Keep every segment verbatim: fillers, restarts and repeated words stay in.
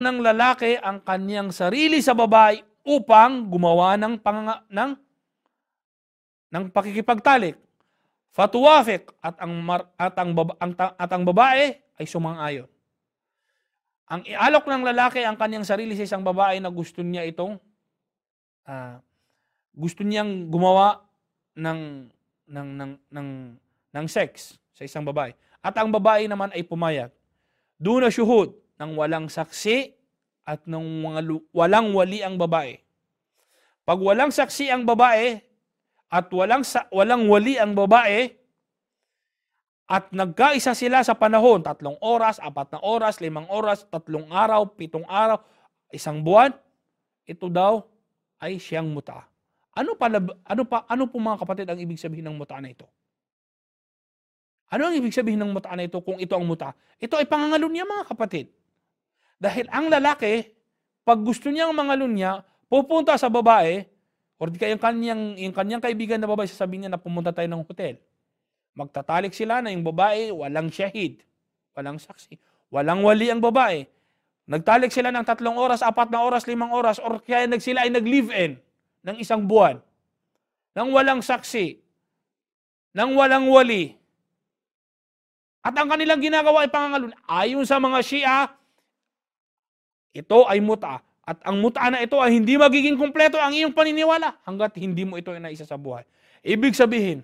ng lalaki ang kanyang sarili sa babae upang gumawa ng panganga, ng ng pakikipagtalik. Fatuwafik at ang mar, at ang baba, ang, at ang babae ay sumang-ayon. Ang ialok ng lalaki ang kanyang sarili sa isang babae na gusto niya itong uh, gusto niyang gumawa ng ng ng ng ng sex sa isang babae. At ang babae naman ay pumayag. Duna syuhud, ng walang saksi at ng mga walang wali ang babae. Pag walang saksi ang babae at walang walang wali ang babae at nagkaisa sila sa panahon, tatlong oras, apat na oras, limang oras, tatlong araw, pitong araw, isang buwan, ito daw ay siyang muta. Ano pa ano pa ano po mga kapatid ang ibig sabihin ng muta na ito? Ano ang ibig sabihin ng muta na ito kung ito ang muta? Ito ay pangangalunya mga kapatid. Dahil ang lalaki, pag gusto niyang mangalunya, pupunta sa babae, o di kaya yung kanyang, yung kanyang kaibigan na babae, sasabihin niya na pumunta tayo ng hotel. Magtatalik sila na yung babae, walang syahid, walang saksi, walang wali ang babae. Nagtalik sila ng tatlong oras, apat na oras, limang oras, or kaya nag sila ay nag-live-in ng isang buwan, nang walang saksi, nang walang wali. At ang kanilang ginagawa ay pangangalunya. Ayon sa mga Shia, ito ay muta. At ang muta na ito ay hindi magiging kumpleto ang iyong paniniwala hanggat hindi mo ito inaisa sa buhay. Ibig sabihin,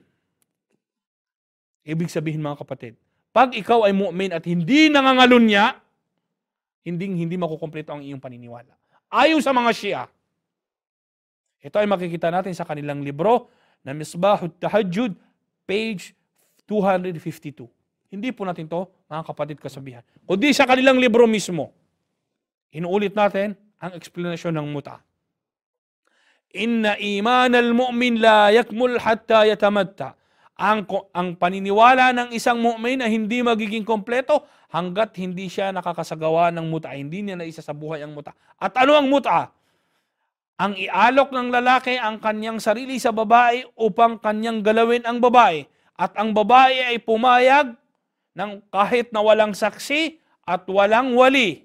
ibig sabihin mga kapatid, pag ikaw ay mu'min at hindi nangangalunya, hindi hindi makukumpleto ang iyong paniniwala. Ayon sa mga Shia. Ito ay makikita natin sa kanilang libro na Misbahut Tahajjud, page two fifty-two. Hindi po natin to, mga kapatid, kasabihan. Kundi sa kanilang libro mismo. Inuulit natin ang eksplanasyon ng muta. Inna iman al-mu'min la yakmul hatta yatamatta. Ang, ang paniniwala ng isang mu'min ay hindi magiging kompleto hanggat hindi siya nakakasagawa ng muta. Hindi niya naisa sa buhay ang muta. At ano ang muta? Ang ialok ng lalaki ang kanyang sarili sa babae upang kanyang galawin ang babae. At ang babae ay pumayag ng kahit na walang saksi at walang wali.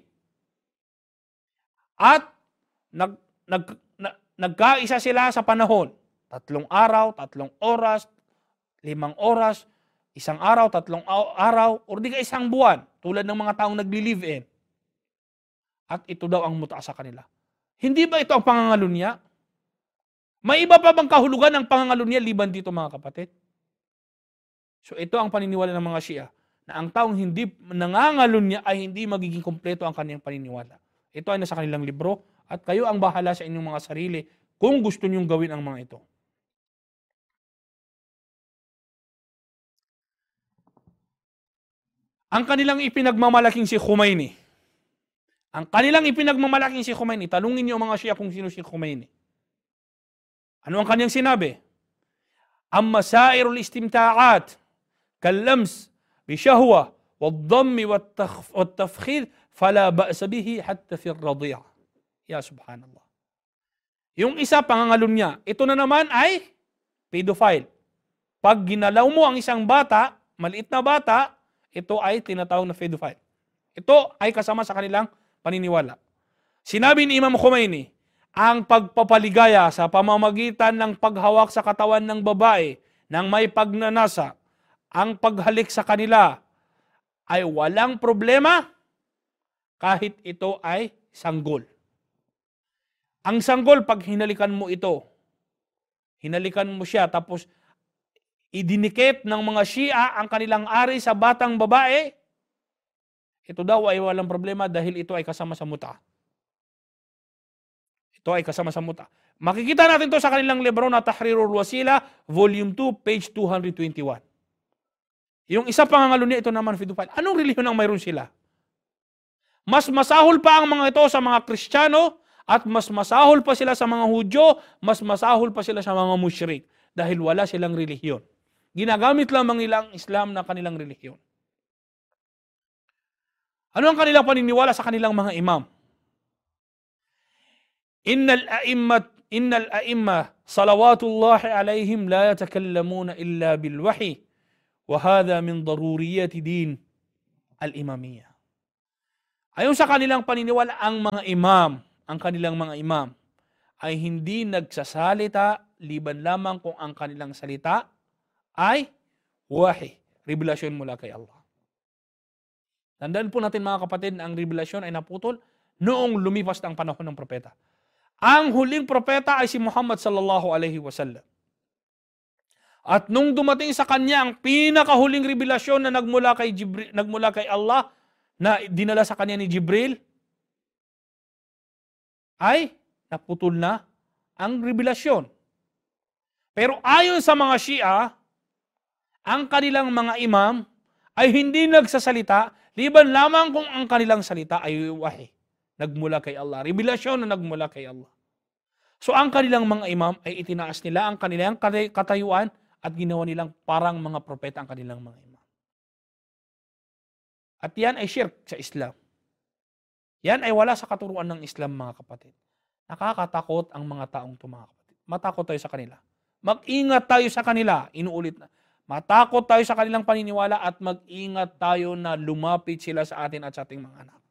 At nag, nag, nag, nagkaisa sila sa panahon. Tatlong araw, tatlong oras, limang oras, isang araw, tatlong araw, o di ka isang buwan, tulad ng mga taong nagli-live-in. At ito daw ang muta sa kanila. Hindi ba ito ang pangangalunya? May iba pa bang kahulugan ng pangangalunya liban dito mga kapatid? So ito ang paniniwala ng mga Shia, na ang taong hindi nangangalunya ay hindi magiging kumpleto ang kanyang paniniwala. Ito ay nasa kanilang libro at kayo ang bahala sa inyong mga sarili kung gusto niyong gawin ang mga ito. Ang kanilang ipinagmamalaking si Khomeini. Ang kanilang ipinagmamalaking si Khomeini. Talungin niyo mga Shia kung sino si Khomeini. Ano ang kanyang sinabi? Amma sairul istimta'at kallams bishahwa wad-dhammi wat-tafkhir fala ba'sa bihi hatta fi ar-radi'a. Ya subhanallah. Yung isa pangangalunya, ito na naman ay pedophile. Pag ginalaw mo ang isang bata, maliit na bata, ito ay tinatawag na pedophile. Ito ay kasama sa kanilang paniniwala. Sinabi ni Imam Khomeini, ang pagpapaligaya sa pamamagitan ng paghawak sa katawan ng babae nang may pagnanasa, ang paghalik sa kanila ay walang problema kahit ito ay sanggol. Ang sanggol, pag hinalikan mo ito, hinalikan mo siya, tapos idinikit ng mga Shia ang kanilang ari sa batang babae, ito daw ay walang problema dahil ito ay kasama sa muta. Ito ay kasama sa muta. Makikita natin to sa kanilang libro na Tahrirul Wasila, volume two, page two twenty-one. Yung isa pangangalunya, ito naman pedophile. Anong relihiyon ang mayroon sila? Mas masahol pa ang mga ito sa mga Kristiyano at mas masahol pa sila sa mga Hudyo, mas masahol pa sila sa mga musyrik dahil wala silang relihiyon. Ginagamit lamang nila ang Islam na kanilang relihiyon. Ano ang kanilang paniniwala sa kanilang mga imam? Innal a'immat innal a'imma salawatullahi alaihim la yatakallamuna illa bil wahyi wa hadha min daruriyati din al-imamiyya. Ayon sa kanilang paniniwala, ang mga imam, ang kanilang mga imam, ay hindi nagsasalita liban lamang kung ang kanilang salita ay wahi, revelasyon mula kay Allah. Tandaan po natin mga kapatid na ang revelasyon ay naputol noong lumipas na ang panahon ng propeta. Ang huling propeta ay si Muhammad sallallahu alaihi wasallam. At nung dumating sa kanya ang pinakahuling revelasyon na nagmula kay Jibril, nagmula kay Allah, na dinala sa kanya ni Jibril, ay naputol na ang revelasyon. Pero ayon sa mga Shia, ang kanilang mga imam ay hindi nagsasalita liban lamang kung ang kanilang salita ay wahi, nagmula kay Allah, revelasyon na nagmula kay Allah. So ang kanilang mga imam ay itinaas nila ang kanilang katayuan at ginawa nilang parang mga propeta ang kanilang mga imam. At yan ay shirk sa Islam. Yan ay wala sa katuruan ng Islam, mga kapatid. Nakakatakot ang mga taong ito, mga kapatid. Matakot tayo sa kanila. Mag-ingat tayo sa kanila. Inuulit na. Matakot tayo sa kanilang paniniwala at mag-ingat tayo na lumapit sila sa atin at sa ating mga anak.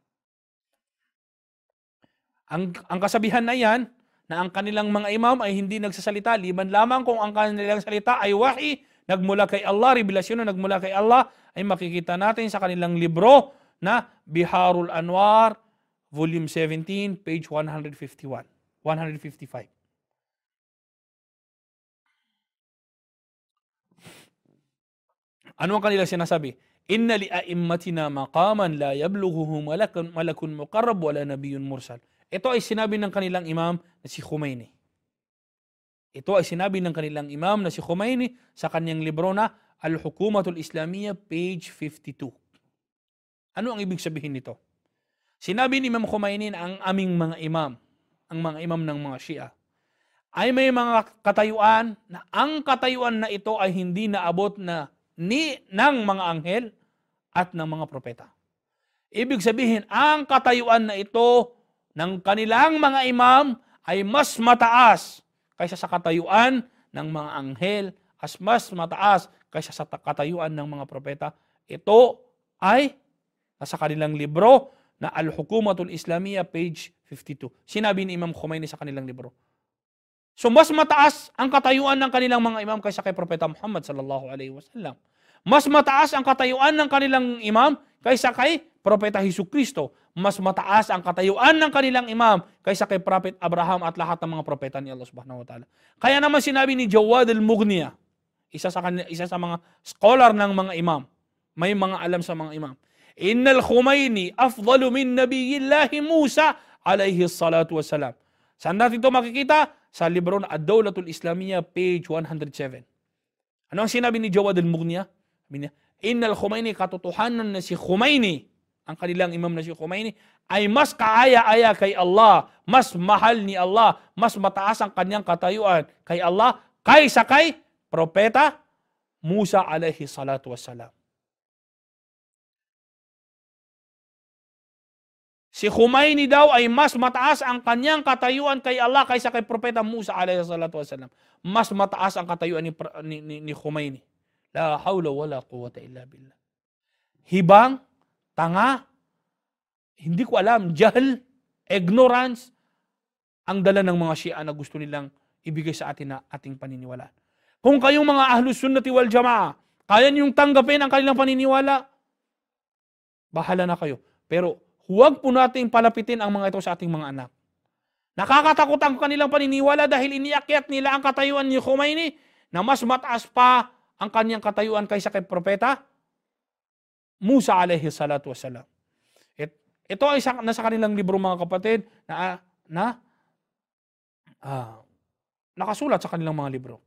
Ang, ang kasabihan na yan, na ang kanilang mga imam ay hindi nagsasalita, liban lamang kung ang kanilang salita ay wahi, nagmula kay Allah, revelasyon na nagmula kay Allah, ay makikita natin sa kanilang libro na Biharul Anwar, Volume seventeen, page one fifty-one, one fifty-five. Ano ang kanilang sinasabi? Inna li a'immatina maqaman la yablughuhu malakun, malakun muqarrab wala nabiyyun mursal. Ito ay sinabi ng kanilang imam na si Khomeini. Ito ay sinabi ng kanilang imam na si Khomeini sa kanyang libro na Al-Hukumatul Islamiyya, page fifty-two. Ano ang ibig sabihin nito? Sinabi ni Imam Khomeini na ang aming mga imam, ang mga imam ng mga Shia, ay may mga katayuan na ang katayuan na ito ay hindi naabot na ni ng mga anghel at ng mga propeta. Ibig sabihin, ang katayuan na ito ng kanilang mga imam ay mas mataas kaysa sa katayuan ng mga anghel, as mas mataas kaysa sa katayuan ng mga propeta. Ito ay nasa kanilang libro na Al-Hukumatul Islamiyya, page fifty-two. Sinabi ni Imam Khomeini sa kanilang libro. So mas mataas ang katayuan ng kanilang mga imam kaysa kay Propeta Muhammad sallallahu alaihi wasallam. Mas mataas ang katayuan ng kanilang imam kaysa kay Propeta Hesukristo. Mas mataas ang katayuan ng kanilang imam kaysa kay Prophet Abraham at lahat ng mga propeta ni Allah subhanahu wa ta'ala. Kaya naman sinabi ni Jawad al-Mughniya, isa sa, isa sa mga scholar ng mga imam, may mga alam sa mga imam, Innal Khomeini afdalu min nabiyillahi Musa alayhi salatu wassalam. Saan natin ito makikita? Sa libro na Ad-Dawlatul Islamiyya, page one oh seven. Ano ang sinabi ni Jawad al-Mughniya? Sabi niya, Innal Khomeini, katotohanan na si Khomeini, ang kanilang imam na si Khomeini, ay mas kaaya-aya kay Allah, mas mahal ni Allah, mas mataas ang kanyang katayuan kay Allah, kaysa kay Propeta Musa alayhi salatu wassalam. Si Khomeini daw ay mas mataas ang kanyang katayuan kay Allah kaysa kay Propeta Musa alayhi salatu wasalam. Mas mataas ang katayuan ni, ni, ni, ni Khomeini. La hawla wala quwwata illa billah. Hibang, tanga, hindi ko alam, jahl, ignorance, ang dala ng mga Shia na gusto nilang ibigay sa atin na ating paniniwala. Kung kayong mga Ahlus Sunnati wal Jamaa, kaya niyong tanggapin ang kanilang paniniwala, bahala na kayo. Pero huwag po nating palapitin ang mga ito sa ating mga anak. Nakakatakot ang kanilang paniniwala dahil iniakyat nila ang katayuan ni Khomeini na mas mataas pa ang kanyang katayuan kaysa kay Propeta Musa alayhi salatu wasalam. It, ito ay sa, nasa kanilang libro, mga kapatid, na, na ah, nakasulat sa kanilang mga libro.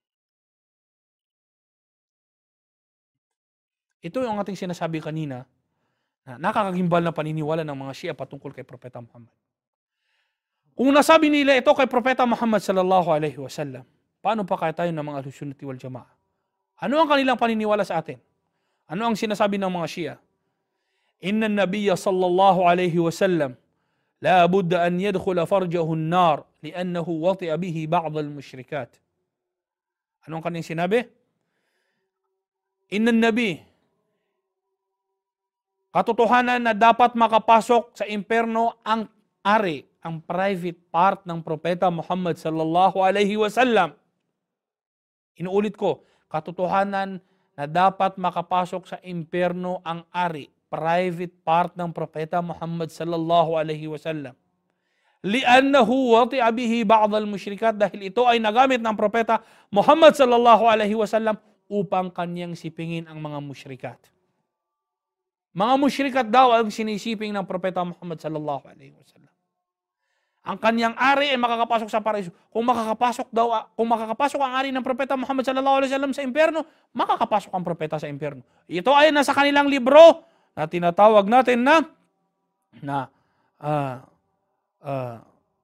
Ito yung ating sinasabi kanina, na nakakagimbal na paniniwala ng mga Shia patungkol kay Propeta Muhammad. Kung nasabi nila ito kay Propeta Muhammad sallallahu alaihi wasallam, paano pa kaya tayo ng mga Ahlus Sunnati wal Jamaa? Ano ang kanilang paniniwala sa atin? Ano ang sinasabi ng mga Shia? Inna an-nabiyya sallallahu alaihi wasallam la budda an yadkhula farjahu an-nar li'annahu wati'a bihi ba'd al-mushrikat. Ano ang kanilang sinabi? Inna an-nabiy, katotohanan na dapat makapasok sa impyerno ang ari, ang private part ng Propeta Muhammad sallallahu alaihi wasallam. Inuulit ko, katotohanan na dapat makapasok sa impyerno ang ari, private part ng Propeta Muhammad sallallahu alaihi wasallam. Li'annahu wati'a bihi ba'd al-musyrikat, dahil ito ay nagamit ng Propeta Muhammad sallallahu alaihi wasallam upang kanyang sipingin ang mga musyrikat. Mga musyrikat daw ang sinisiping ng Propeta Muhammad sallallahu alaihi wasallam. Ang kanyang ari ay makakapasok sa paraiso. Kung makakapasok daw, kung makakapasok ang ari ng Propeta Muhammad sallallahu alaihi wasallam sa impyerno, makakapasok ang propeta sa impyerno. Ito ay nasa kanilang libro na tinatawag natin na na uh, uh,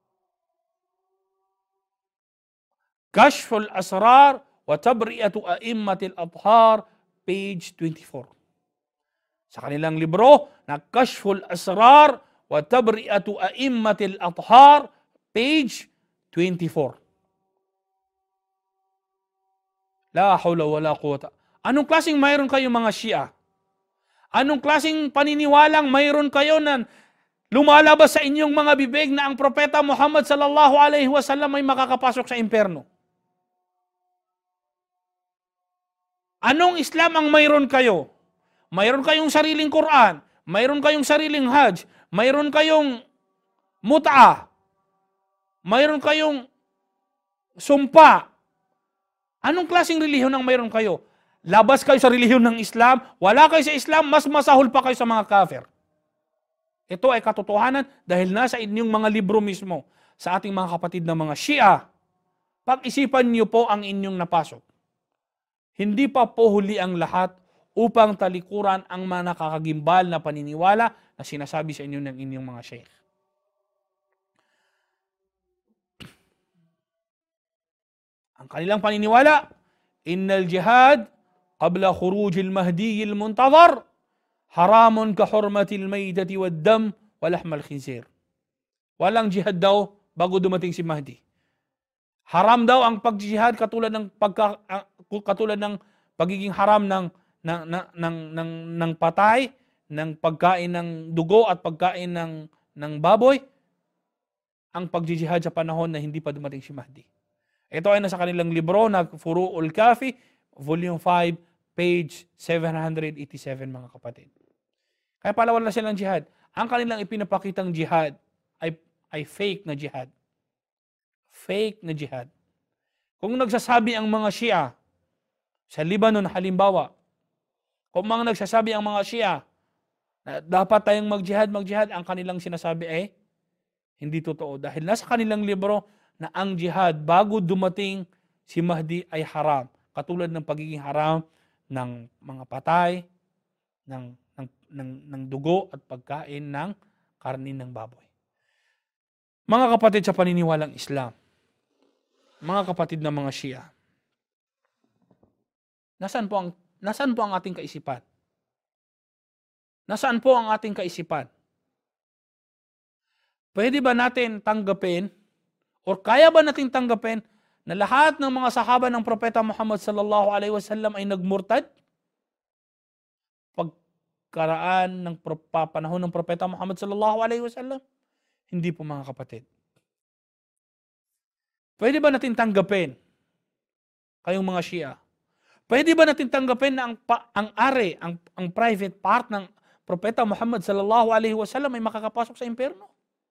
Kashful Asrar wa Tabri'atu A'immatil Athhar, page twenty-four. Sa kanilang libro na Kashful Asrar wa Tabri'atu A'immatil Athhar, page twenty-four. La hawla wala quwwata. Anong klaseng mayroon kayo mga Shia? Anong klaseng paniniwalang mayroon kayo na lumalabas sa inyong mga bibig na ang Propeta Muhammad sallallahu alaihi wasallam ay makakapasok sa impyerno? Anong Islam ang mayroon kayo? Mayroon kayong sariling Quran, mayroon kayong sariling Hajj, mayroon kayong mut'a, mayroon kayong sumpa. Anong klaseng relihiyon ang mayroon kayo? Labas kayo sa relihiyon ng Islam, wala kayo sa Islam, mas masahol pa kayo sa mga kafir. Ito ay katotohanan dahil nasa inyong mga libro mismo. Sa ating mga kapatid na mga Shia, pag-isipan niyo po ang inyong napasok. Hindi pa po huli ang lahat upang talikuran ang mga nakakagimbal na paniniwala na sinasabi sa inyo ng inyong mga sheikh. Ang kanilang paniniwala, innal jihad qabla khurujil mahdiyil muntazar haramun ka hurmatil maydati wad dam wa lahmal khinzir. Walang jihad daw bago dumating si Mahdi. Haram daw ang pagjihad katulad ng pagka, uh, katulad ng pagiging haram ng ng ng ng, ng, ng patay, ng pagkain ng dugo at pagkain ng ng baboy, ang pagjihad sa panahon na hindi pa dumating si Mahdi. Ito ay nasa kanilang libro na Furu'ul Kafi, volume five, page seven eighty-seven, mga kapatid. Kaya pala wala silang jihad. Ang kanilang ipinapakitang jihad ay ay fake na jihad. Fake na jihad. Kung nagsasabi ang mga Shia sa Lebanon halimbawa, kung mga nagsasabi ang mga Shia na dapat tayong mag-jihad, mag-jihad, ang kanilang sinasabi ay hindi totoo. Dahil nasa kanilang libro na ang jihad bago dumating si Mahdi ay haram. Katulad ng pagiging haram ng mga patay, ng, ng, ng, ng dugo at pagkain ng karni ng baboy. Mga kapatid sa paniniwalang Islam, mga kapatid na mga Shia, nasaan po ang, nasaan po ang ating kaisipan? Nasaan po ang ating kaisipan? Pwede ba natin tanggapin o kaya ba natin tanggapin na lahat ng mga sahaba ng Propeta Muhammad sallallahu alaihi wasallam ay nagmurtad? Pagkaraan ng panahon ng Propeta Muhammad sallallahu alaihi wasallam? Hindi po, mga kapatid. Pwede ba natin tanggapin, kayong mga Shia, pwede ba natin tanggapin na ang, ang are, ang, ang private part ng Propeta Muhammad sallallahu alaihi wasallam ay makakapasok sa impyerno?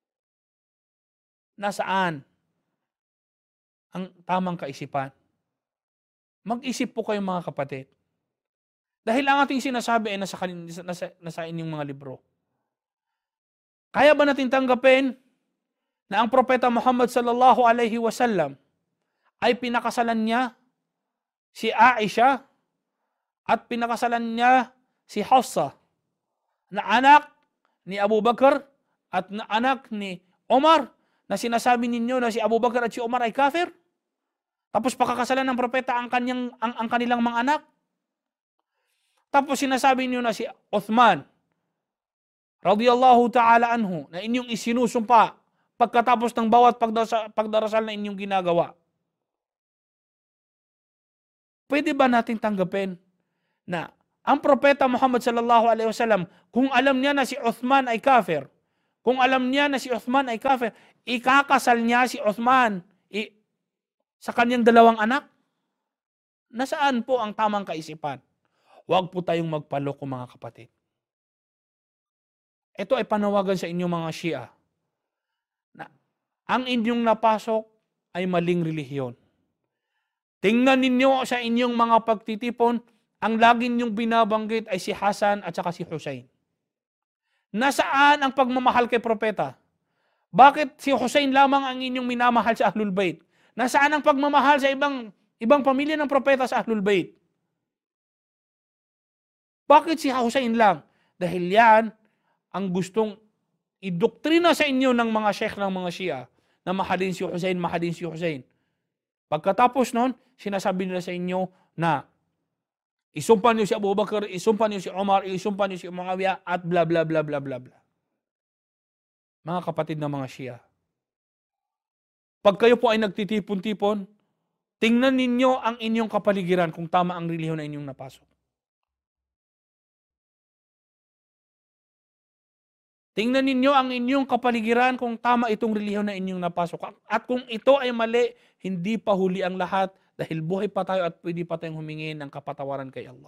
Nasaan ang tamang kaisipan? Mag-isip po kayo, mga kapatid. Dahil ang ating sinasabi ay nasa, nasa, nasa inyong mga libro. Kaya ba natin tanggapin na ang Propeta Muhammad sallallahu alaihi wasallam ay pinakasalan niya si Aisha at pinakasalan niya si Hafsa, na anak ni Abu Bakar at na anak ni Omar, na sinasabi ninyo na si Abu Bakar at si Omar ay kafir? Tapos pakakasalan ng propeta ang, kanyang, ang, ang kanilang mga anak? Tapos sinasabi niyo na si Uthman radiyallahu ta'ala anhu na inyong isinusumpa pagkatapos ng bawat pagdarasal, pagdarasal na inyong ginagawa. Pwede ba natin tanggapin na ang propeta Muhammad sallallahu alaihi wasallam, kung alam niya na si Uthman ay kafir, kung alam niya na si Uthman ay kafir, ikakasal niya si Uthman i- sa kanyang dalawang anak? Nasaan po ang tamang kaisipan? Huwag po tayong magpaloko mga kapatid. Ito ay panawagan sa inyong mga Shia na ang inyong napasok ay maling relihiyon. Tingnan ninyo sa inyong mga pagtitipon, ang lagi ninyong binabanggit ay si Hasan at saka si Hussein. Nasaan ang pagmamahal kay propeta? Bakit si Hussein lamang ang inyong minamahal sa Ahlul Bayt? Nasaan ang pagmamahal sa ibang ibang pamilya ng propeta sa Ahlul Bayt? Bakit si Hussein lang? Dahil yan ang gustong idoktrina sa inyo ng mga sheikh ng mga Shia na mahalin si Hussein, mahalin si Hussein. Pagkatapos nun, sinasabi nila sa inyo na isumpa niyo si Abu Bakar, isumpa niyo si Umar, isumpa niyo si Muawiyah, at bla bla bla bla bla bla. Mga kapatid ng mga Shia, pag kayo po ay nagtitipon-tipon, tingnan ninyo ang inyong kapaligiran kung tama ang relihiyon na inyong napasok. Tingnan ninyo ang inyong kapaligiran kung tama itong relihiyon na inyong napasok. At kung ito ay mali, hindi pa huli ang lahat dahil buhay pa tayo at pwede pa tayong humingi ng kapatawaran kay Allah.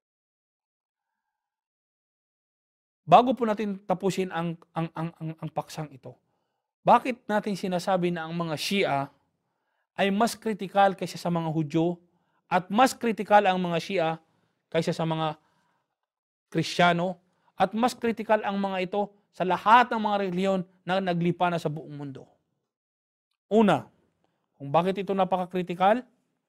Bago po natin tapusin ang, ang, ang, ang, ang paksang ito, bakit natin sinasabi na ang mga Shia ay mas kritikal kaysa sa mga Hudyo at mas kritikal ang mga Shia kaysa sa mga Kristiyano at mas kritikal ang mga ito sa lahat ng mga relihiyon na naglipa na sa buong mundo? Una, kung bakit ito napaka-kritikal?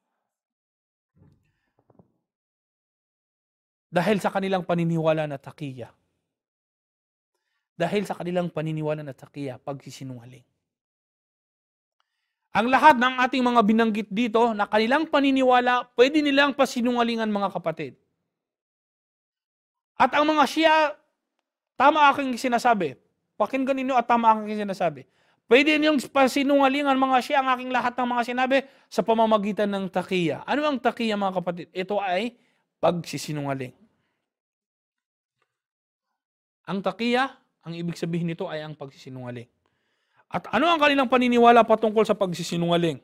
Dahil sa kanilang paniniwala na taqiya. Dahil sa kanilang paniniwala na taqiya, pagsisinungaling. Ang lahat ng ating mga binanggit dito na kanilang paniniwala, pwede nilang pasinungalingan mga kapatid. At ang mga Shia, tama aking sinasabi. Pakinggan ninyo at tama aking sinasabi. Pwede niyong pasinungalingan mga Shia ang aking lahat ng mga sinabi sa pamamagitan ng taqiya. Ano ang taqiya mga kapatid? Ito ay pagsisinungaling. Ang taqiya, ang ibig sabihin nito ay ang pagsisinungaling. At ano ang kanilang paniniwala patungkol sa pagsisinungaling?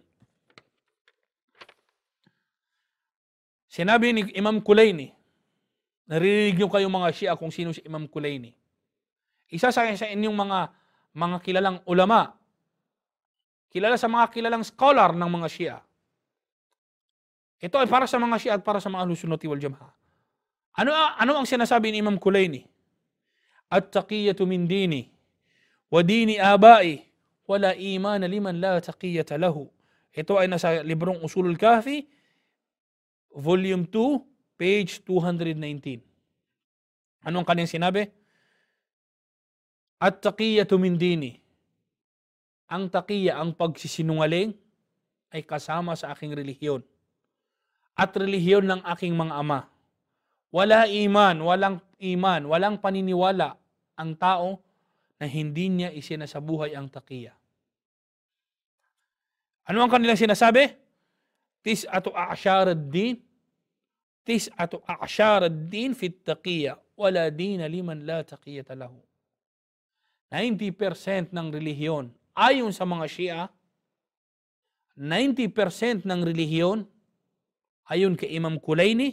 Sinabi ni Imam Kulayni, naririnig niyo kayong mga Shia kung sino si Imam Kulayni. Isa sa, sa inyong mga mga kilalang ulama, kilala sa mga kilalang scholar ng mga Shia. Ito ay para sa mga Shia at para sa mga Ahlus Sunnati wal Jama'ah. Ano, ano ang sinasabi ni Imam Kulayni? At-taqiyatu min dini wa dini abai wala iman liman la taqiyata lahu. Ito ay nasa librong Usulul Kahfi, volume two, page two nineteen. Ano ang kanyang sinabi? At-taqiyatu min dini. Ang taqiya, ang pagsisinungaling, ay kasama sa aking relihiyon. At relihiyon ng aking mga ama. Wala iman, walang iman, walang paniniwala ang tao na hindi niya isinasabuhay ang taqiya. Ano ang kanilang sinasabi? Tis'atu a'syar ad-din, tis'atu a'syar ad-din fit taqiya, wala dina liman la taqiyata lahu. ninety percent ng relihiyon ayon sa mga Shia, ninety percent ng relihiyon ayon kay Imam Kulayni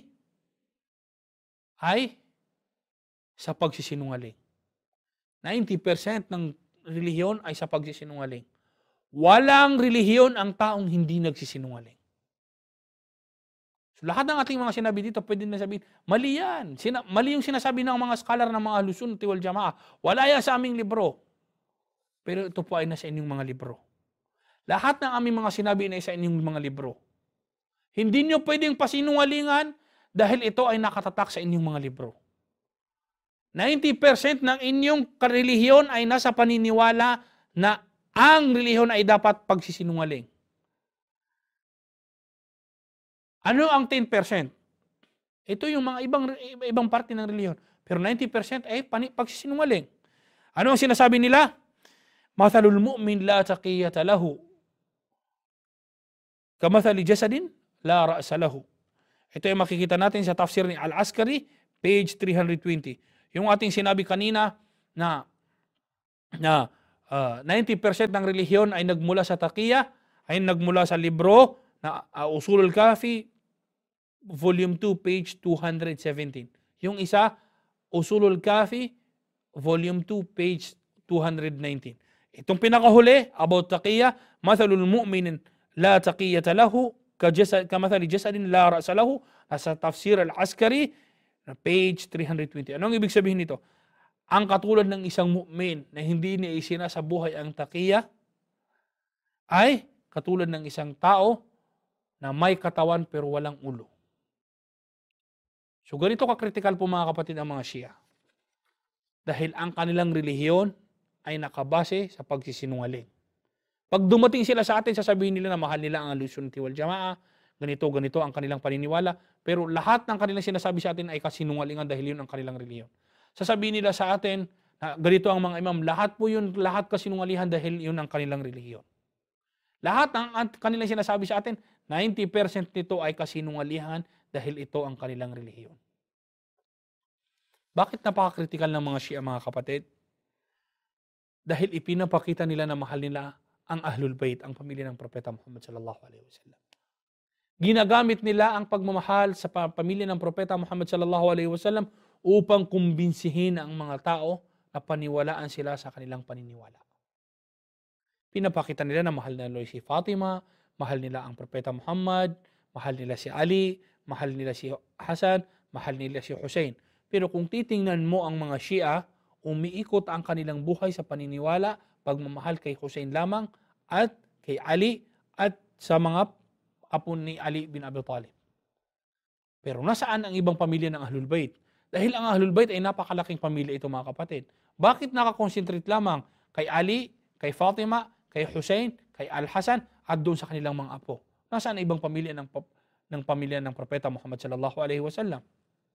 ay sa pagsisinungaling. ninety percent ng relihiyon ay sa pagsisinungaling. Walang relihiyon ang taong hindi nagsisinungaling. So, lahat ng ating mga sinabi dito, pwede na sabihin, mali yan. Sina- mali yung sinasabi ng mga scholar ng mga Ahlus Sunnah wal Jama'ah. Wala yan sa aming libro. Pero ito po ay nasa inyong mga libro. Lahat ng aming mga sinabi ay sa inyong mga libro. Hindi nyo pwedeng pasinungalingan dahil ito ay nakatatak sa inyong mga libro. ninety percent ng inyong relihiyon ay nasa paniniwala na ang relihiyon ay dapat pagsisinungaling. Ano ang ten percent? Ito yung mga ibang ibang parte ng relihiyon. Pero ninety percent ay pagsisinungaling. Ano ang sinasabi nila? Mathalul mu'min la taqiyata lahu. Kamathali jasadin la ra'sa lahu. Ito ay makikita natin sa tafsir ni Al-Askari, page three twenty. Yung ating sinabi kanina na, na uh, ninety percent ng relihiyon ay nagmula sa taqiyya, ay nagmula sa libro na uh, Usulul Kafi, volume two, page two seventeen. Yung isa, Usulul Kafi, volume two, page two nineteen. Itong pinakahuli, about taqiyya, mathalul mu'minin la taqiyata lahu, kamathali jasadin la ra'sa lahu, sa Tafsir al-Askari, page three twenty. Anong ibig sabihin nito? Ang katulad ng isang mu'min na hindi niya isinasabuhay ang taqiyya ay katulad ng isang tao na may katawan pero walang ulo. So ganito ka-critical po mga kapatid ang mga Shia. Dahil ang kanilang relihiyon ay nakabase sa pagsisinungaling. Pag dumating sila sa atin, sasabihin nila na mahal nila ang Ahlussunnah wal Jamaa, ganito, ganito ang kanilang paniniwala, pero lahat ng kanilang sinasabi sa atin ay kasinungalingan dahil yun ang kanilang relihiyon. Sasabihin nila sa atin na ganito ang mga imam, lahat po yun, lahat kasinungalingan dahil yun ang kanilang relihiyon. Lahat ng kanilang sinasabi sa atin, ninety percent nito ay kasinungalingan dahil ito ang kanilang relihiyon. Bakit napaka-critical ng mga Shia mga kapatid? Dahil ipinapakita nila na mahal nila ang Ahlul Bayt, ang pamilya ng Propeta Muhammad sallallahu alaihi wasallam. Ginagamit nila ang pagmamahal sa pamilya ng Propeta Muhammad sallallahu alaihi wasallam upang kumbinsihin ang mga tao na paniwalaan sila sa kanilang paniniwala. Pinapakita nila na mahal nila si Fatima, mahal nila ang Propeta Muhammad, mahal nila si Ali, mahal nila si Hasan, mahal nila si Hussein. Pero kung titingnan mo ang mga Shia, umiikot ang kanilang buhay sa paniniwala, pagmamahal kay Hussein lamang at kay Ali at sa mga apo ni Ali bin Abi Talib. Pero nasaan ang ibang pamilya ng Ahlul Bayt? Dahil ang Ahlul Bayt ay napakalaking pamilya ito mga kapatid. Bakit nakakonsentrate lamang kay Ali, kay Fatima, kay Hussein, kay Al-Hasan at doon sa kanilang mga apo? Nasaan ang ibang pamilya ng, ng pamilya ng Propeta Muhammad sallallahu alaihi wasallam?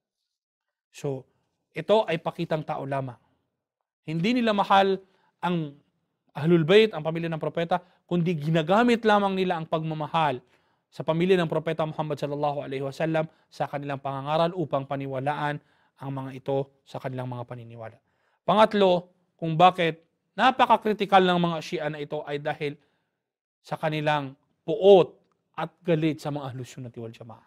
So, ito ay pakitang tao lamang. Hindi nila mahal ang Ahlul Bayt, ang pamilya ng Propeta, kundi ginagamit lamang nila ang pagmamahal sa pamilya ng Propeta Muhammad sallallahu alaihi wasallam sa kanilang pangangaral upang paniwalaan ang mga ito sa kanilang mga paniniwala. Pangatlo, kung bakit napaka-critical ng mga Shia na ito ay dahil sa kanilang puot at galit sa mga Ahlussunnah wal Jamaa.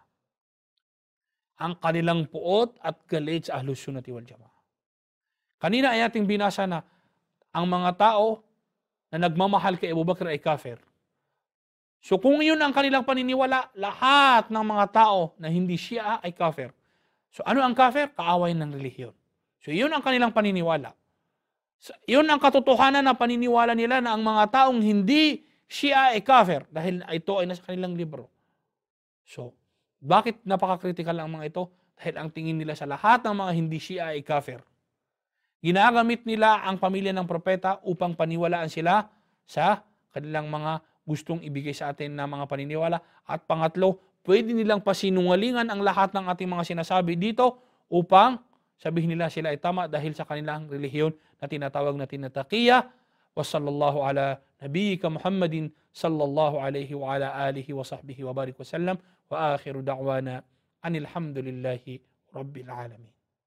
Ang kanilang puot at galit sa Ahlussunnah wal Jamaa. Kanina ay ating binasa na ang mga tao na nagmamahal kay Abu Bakr ay kafir. So kung yun ang kanilang paniniwala, lahat ng mga tao na hindi Shia ay kafir. So ano ang kafir? Kaaway ng relihiyon. So yun ang kanilang paniniwala. So, yun ang katotohanan na paniniwala nila na ang mga taong hindi Shia ay kafir dahil ito ay nasa kanilang libro. So, bakit napaka-critical ang mga ito? Dahil ang tingin nila sa lahat ng mga hindi Shia ay kafir. Ginagamit nila ang pamilya ng propeta upang paniwalaan sila sa kanilang mga gustong ibigay sa atin na mga paniniwala. At pangatlo, pwede nilang pasinungalingan ang lahat ng ating mga sinasabi dito upang sabihin nila sila ay tama dahil sa kanilang relihiyon na tinatawag natin na taqiyya. Wa sallallahu ala nabiyyika Muhammadin sallallahu alaihi wa ala alihi wa sahbihi wa barik wa sallam. Wa akhiru da'wana anil hamdulillahi rabbil alamin.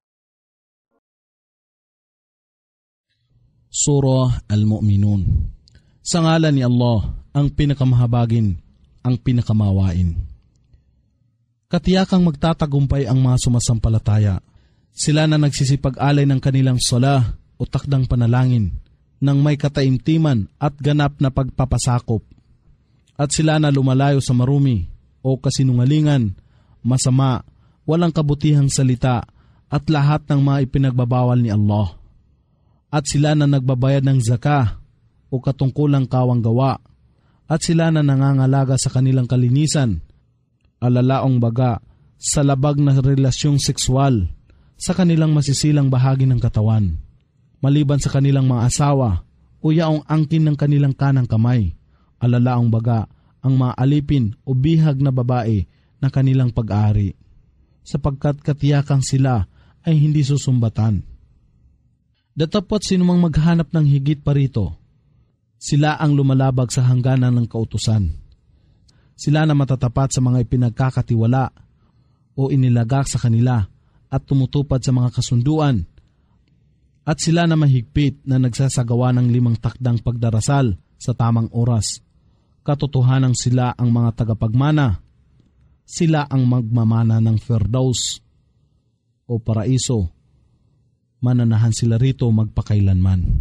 Surah Al-Mu'minun. Sa ngalan ni Allah, ang pinakamahabagin, ang pinakamawain. Katiyakang magtatagumpay ang mga sumasampalataya. Sila na nagsisipag-alay ng kanilang sala o takdang panalangin, ng may kataimtiman at ganap na pagpapasakop. At sila na lumalayo sa marumi o kasinungalingan, masama, walang kabutihang salita, at lahat ng mga ipinagbabawal ni Allah. At sila na nagbabayad ng zaka o katungkulang kawang gawa, at sila na nangangalaga sa kanilang kalinisan, alalaong baga, sa labag na relasyong sexual, sa kanilang masisilang bahagi ng katawan, maliban sa kanilang mga asawa o yaong angkin ng kanilang kanang kamay, alalaong baga, ang mga alipin o bihag na babae na kanilang pag-aari, sapagkat katiyakang sila ay hindi susumbatan. Datapot sinumang maghanap ng higit pa rito, sila ang lumalabag sa hangganan ng kautusan. Sila na matatapat sa mga ipinagkakatiwala o inilagak sa kanila at tumutupad sa mga kasunduan. At sila na mahigpit na nagsasagawa ng limang takdang pagdarasal sa tamang oras. Katotohanan sila ang mga tagapagmana. Sila ang magmamana ng Firdaus o paraiso. Mananahan sila rito magpakailanman.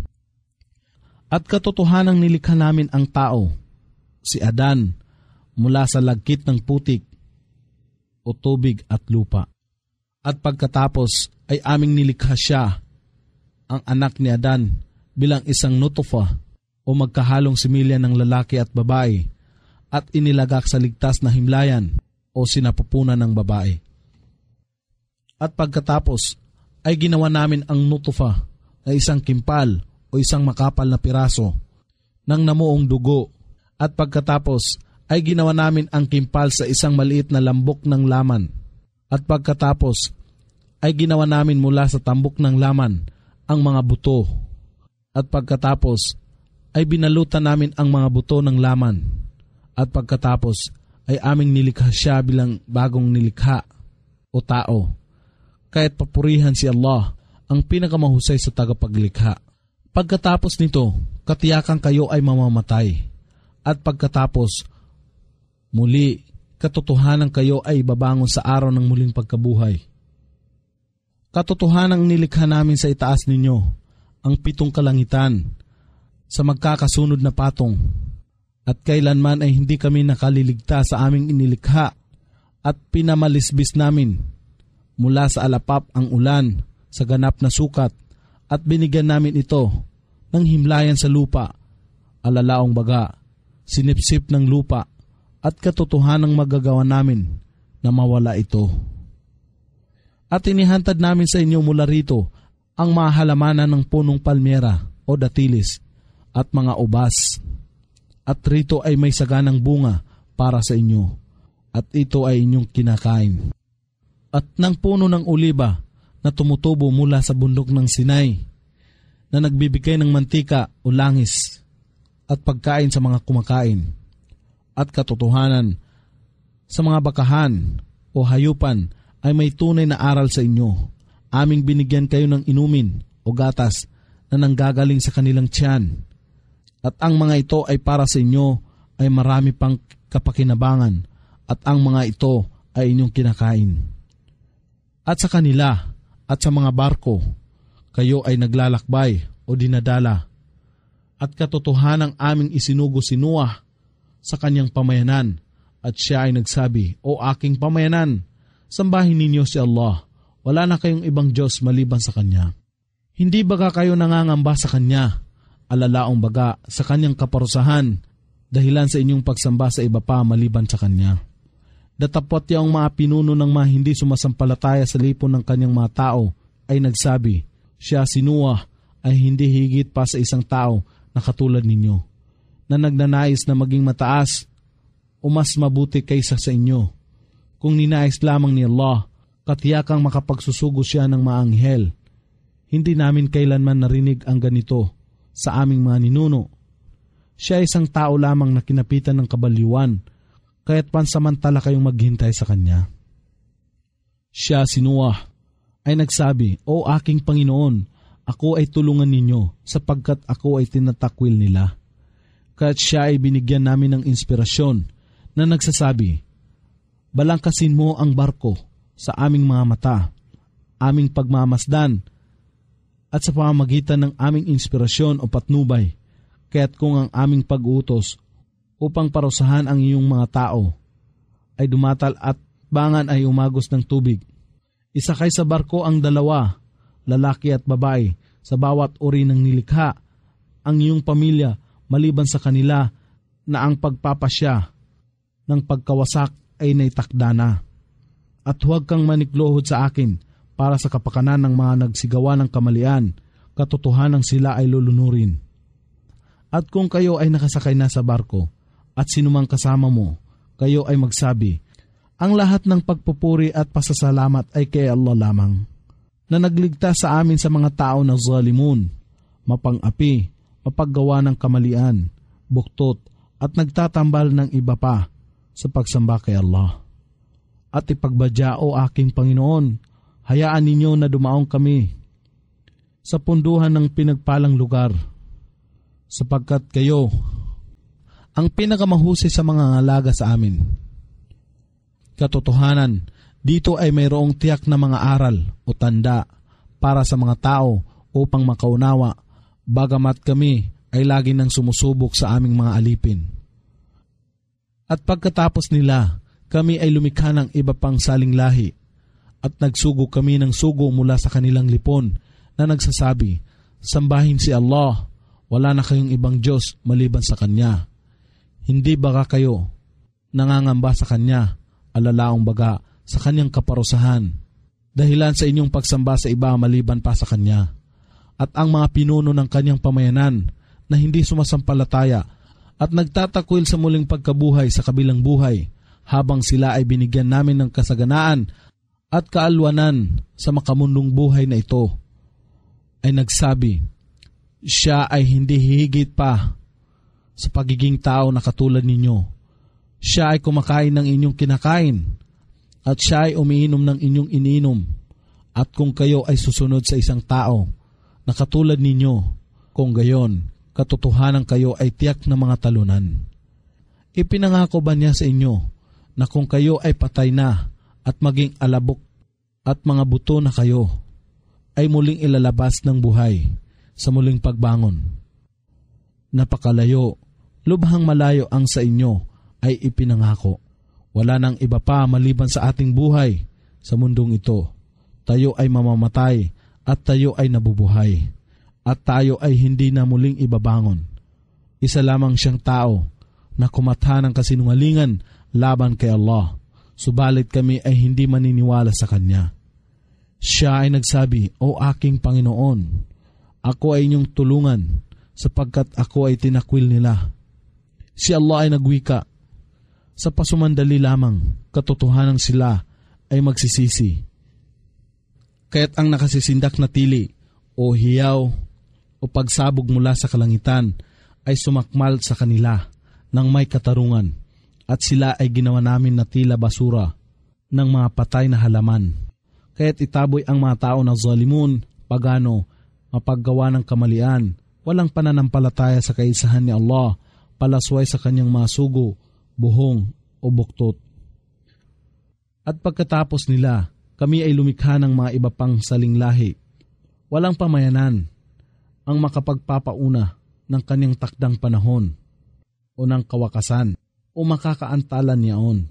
At katotohanang nilikha namin ang tao, si Adan, mula sa lagkit ng putik o tubig at lupa. At pagkatapos ay aming nilikha siya, ang anak ni Adan, bilang isang nutufa o magkahalong similya ng lalaki at babae, at inilagak sa ligtas na himlayan o sinapupunan ng babae. At pagkatapos ay ginawa namin ang nutufa na isang kimpal o isang makapal na piraso ng namuong dugo, at pagkatapos ay ginawa namin ang kimpal sa isang maliit na lambok ng laman. At pagkatapos ay ginawa namin mula sa tambok ng laman ang mga buto. At pagkatapos ay binalutan namin ang mga buto ng laman. At pagkatapos ay aming nilikha siya bilang bagong nilikha o tao. Kaya't papurihan si Allah, ang pinakamahusay sa tagapaglikha. Pagkatapos nito, katiyakan kayo ay mamamatay. At pagkatapos, muli, katotohanan kayo ay babangon sa araw ng muling pagkabuhay. Katotohanang nilikha namin sa itaas ninyo ang pitong kalangitan sa magkakasunod na patong, at kailanman ay hindi kami nakaliligtas sa aming inilikha, at pinamalisbis namin mula sa alapap ang ulan sa ganap na sukat, at binigyan namin ito ng himlayan sa lupa, alalaong baga, sinipsip ng lupa, at katotohanang magagawa namin na mawala ito. At inihantad namin sa inyo mula rito ang mahalamanan ng punong palmera o datilis at mga ubas. At rito ay may saganang bunga para sa inyo, at ito ay inyong kinakain. At ng puno ng oliba na tumutubo mula sa bundok ng Sinai, na nagbibigay ng mantika o langis at pagkain sa mga kumakain. At katotohanan, sa mga bakahan o hayupan ay may tunay na aral sa inyo. Aming binigyan kayo ng inumin o gatas na nanggagaling sa kanilang tiyan. At ang mga ito ay para sa inyo ay marami pang kapakinabangan, at ang mga ito ay inyong kinakain. At sa kanila at sa mga barko, kayo ay naglalakbay o dinadala. At katotohanang aming isinugo si Noah sa kanyang pamayanan, at siya ay nagsabi, O aking pamayanan, sambahin ninyo si Allah, wala na kayong ibang Diyos maliban sa Kanya. Hindi baga kayo nangangamba sa Kanya, alalaong baga sa Kanyang kaparusahan, dahilan sa inyong pagsamba sa iba pa maliban sa Kanya. Datapot yung mga pinuno ng mga hindi sumasampalataya sa lipon ng Kanyang mga tao ay nagsabi, siya si Noah ay hindi higit pa sa isang tao na katulad ninyo, na nagnanais na maging mataas o mas mabuti kaysa sa inyo. Kung ninais lamang ni Allah, katiyakang makapagsusugo siya ng mga anghel. Hindi namin kailanman narinig ang ganito sa aming mga ninuno. Siya ay isang tao lamang na kinapitan ng kabaliwan, kaya't pansamantala kayong maghintay sa kanya. Siya si Noah ay nagsabi, O aking Panginoon, ako ay tulungan ninyo sapagkat ako ay tinatakwil nila. Kaya't siya ay binigyan namin ng inspirasyon na nagsasabi, balangkasin mo ang barko sa aming mga mata, aming pagmamasdan, at sa pamamagitan ng aming inspirasyon o patnubay, kaya't kung ang aming pag-utos upang parusahan ang iyong mga tao ay dumatal at bangan ay umagos ng tubig, isakay sa barko ang dalawa, lalaki at babae, sa bawat uri ng nilikha, ang iyong pamilya maliban sa kanila na ang pagpapasya ng pagkawasak ay naitakda na. At huwag kang maniklohod sa akin para sa kapakanan ng mga nagsigawa ng kamalian, katotohanang sila ay lulunurin. At kung kayo ay nakasakay na sa barko at sinumang kasama mo, kayo ay magsabi, ang lahat ng pagpupuri at pasasalamat ay kay Allah lamang, na nagligtas sa amin sa mga tao na zalimun, mapang-api, mapaggawa ng kamalian, buktot, at nagtatambal ng iba pa sa pagsamba kay Allah. At ipagbadya, O aking Panginoon, hayaan ninyo na dumaong kami sa punduhan ng pinagpalang lugar, sapagkat kayo ang pinakamahusay sa mga ngalaga sa amin. Katotohanan, dito ay mayroong tiyak na mga aral o tanda para sa mga tao upang makaunawa, bagamat kami ay lagi nang sumusubok sa aming mga alipin. At pagkatapos nila, kami ay lumikha ng iba pang saling lahi, at nagsugo kami ng sugo mula sa kanilang lipon na nagsasabi, sambahin si Allah, wala na kayong ibang Diyos maliban sa Kanya. Hindi baga kayo nangangamba sa Kanya, alalaong baga sa Kanyang kaparusahan, dahilan sa inyong pagsamba sa iba maliban pa sa Kanya. At ang mga pinuno ng Kanyang pamayanan na hindi sumasampalataya at nagtatakwil sa muling pagkabuhay sa kabilang buhay, habang sila ay binigyan namin ng kasaganaan at kaalwanan sa makamundong buhay na ito, ay nagsabi, siya ay hindi hihigit pa sa pagiging tao na katulad ninyo. Siya ay kumakain ng inyong kinakain, at siya ay umiinom ng inyong iniinom. At kung kayo ay susunod sa isang tao na katulad ninyo, kung gayon, katotohanan kayo ay tiyak na mga talunan. Ipinangako ba niya sa inyo na kung kayo ay patay na at maging alabok at mga buto na kayo, ay muling ilalabas ng buhay sa muling pagbangon? Napakalayo, lubhang malayo ang sa inyo ay ipinangako. Wala nang iba pa maliban sa ating buhay sa mundong ito. Tayo ay mamamatay at tayo ay nabubuhay. At tayo ay hindi na muling ibabangon. Isa lamang siyang tao na kumatha ng kasinungalingan laban kay Allah, subalit kami ay hindi maniniwala sa Kanya. Siya ay nagsabi, O aking Panginoon, ako ay inyong tulungan sapagkat ako ay tinakwil nila. Si Allah ay nagwika, sa pasumandali lamang, katotohanan sila ay magsisisi. Kaya't ang nakasisindak na tili o hiyaw o pagsabog mula sa kalangitan ay sumakmal sa kanila ng may katarungan, at sila ay ginawa namin na tila basura ng mga patay na halaman. Kaya't itaboy ang mga tao na zalimun, pagano, mapaggawa ng kamalian, walang pananampalataya sa kaisahan ni Allah, palasway sa Kanyang mga sugo, buhong o buktot. At pagkatapos nila, kami ay lumikha ng mga iba pang saling lahi. Walang pamayanan ang makapagpapauna ng Kanyang takdang panahon o ng kawakasan o makakaantalan niyaon.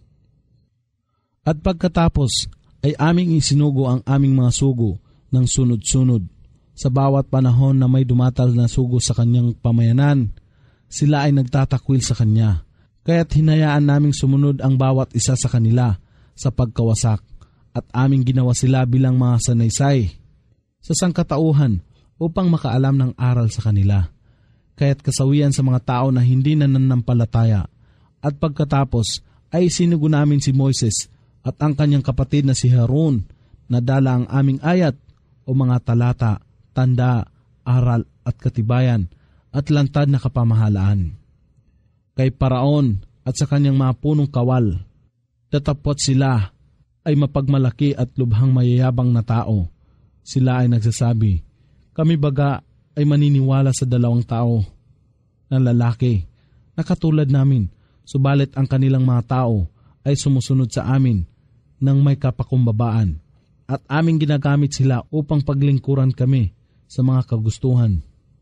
At pagkatapos ay aming isinugo ang aming mga sugo ng sunod-sunod. Sa bawat panahon na may dumatal na sugo sa Kanyang pamayanan, sila ay nagtatakwil sa Kanya. Kaya't hinayaan naming sumunod ang bawat isa sa kanila sa pagkawasak, at aming ginawa sila bilang mga sanaysay sa sangkatauhan upang makaalam ng aral sa kanila. Kaya't kasawian sa mga tao na hindi nananampalataya. At pagkatapos ay sinugo namin si Moises at ang kanyang kapatid na si Harun, na dala ang aming ayat o mga talata, tanda, aral at katibayan at lantad na kapamahalaan. Kay Paraon at sa kanyang mga punong kawal, tatapot sila ay mapagmalaki at lubhang mayayabang na tao. Sila ay nagsasabi, kami baga ay maniniwala sa dalawang tao na lalaki na katulad namin, subalit ang kanilang mga tao ay sumusunod sa amin ng may kapakumbabaan, at aming ginagamit sila upang paglingkuran kami sa mga kagustuhan.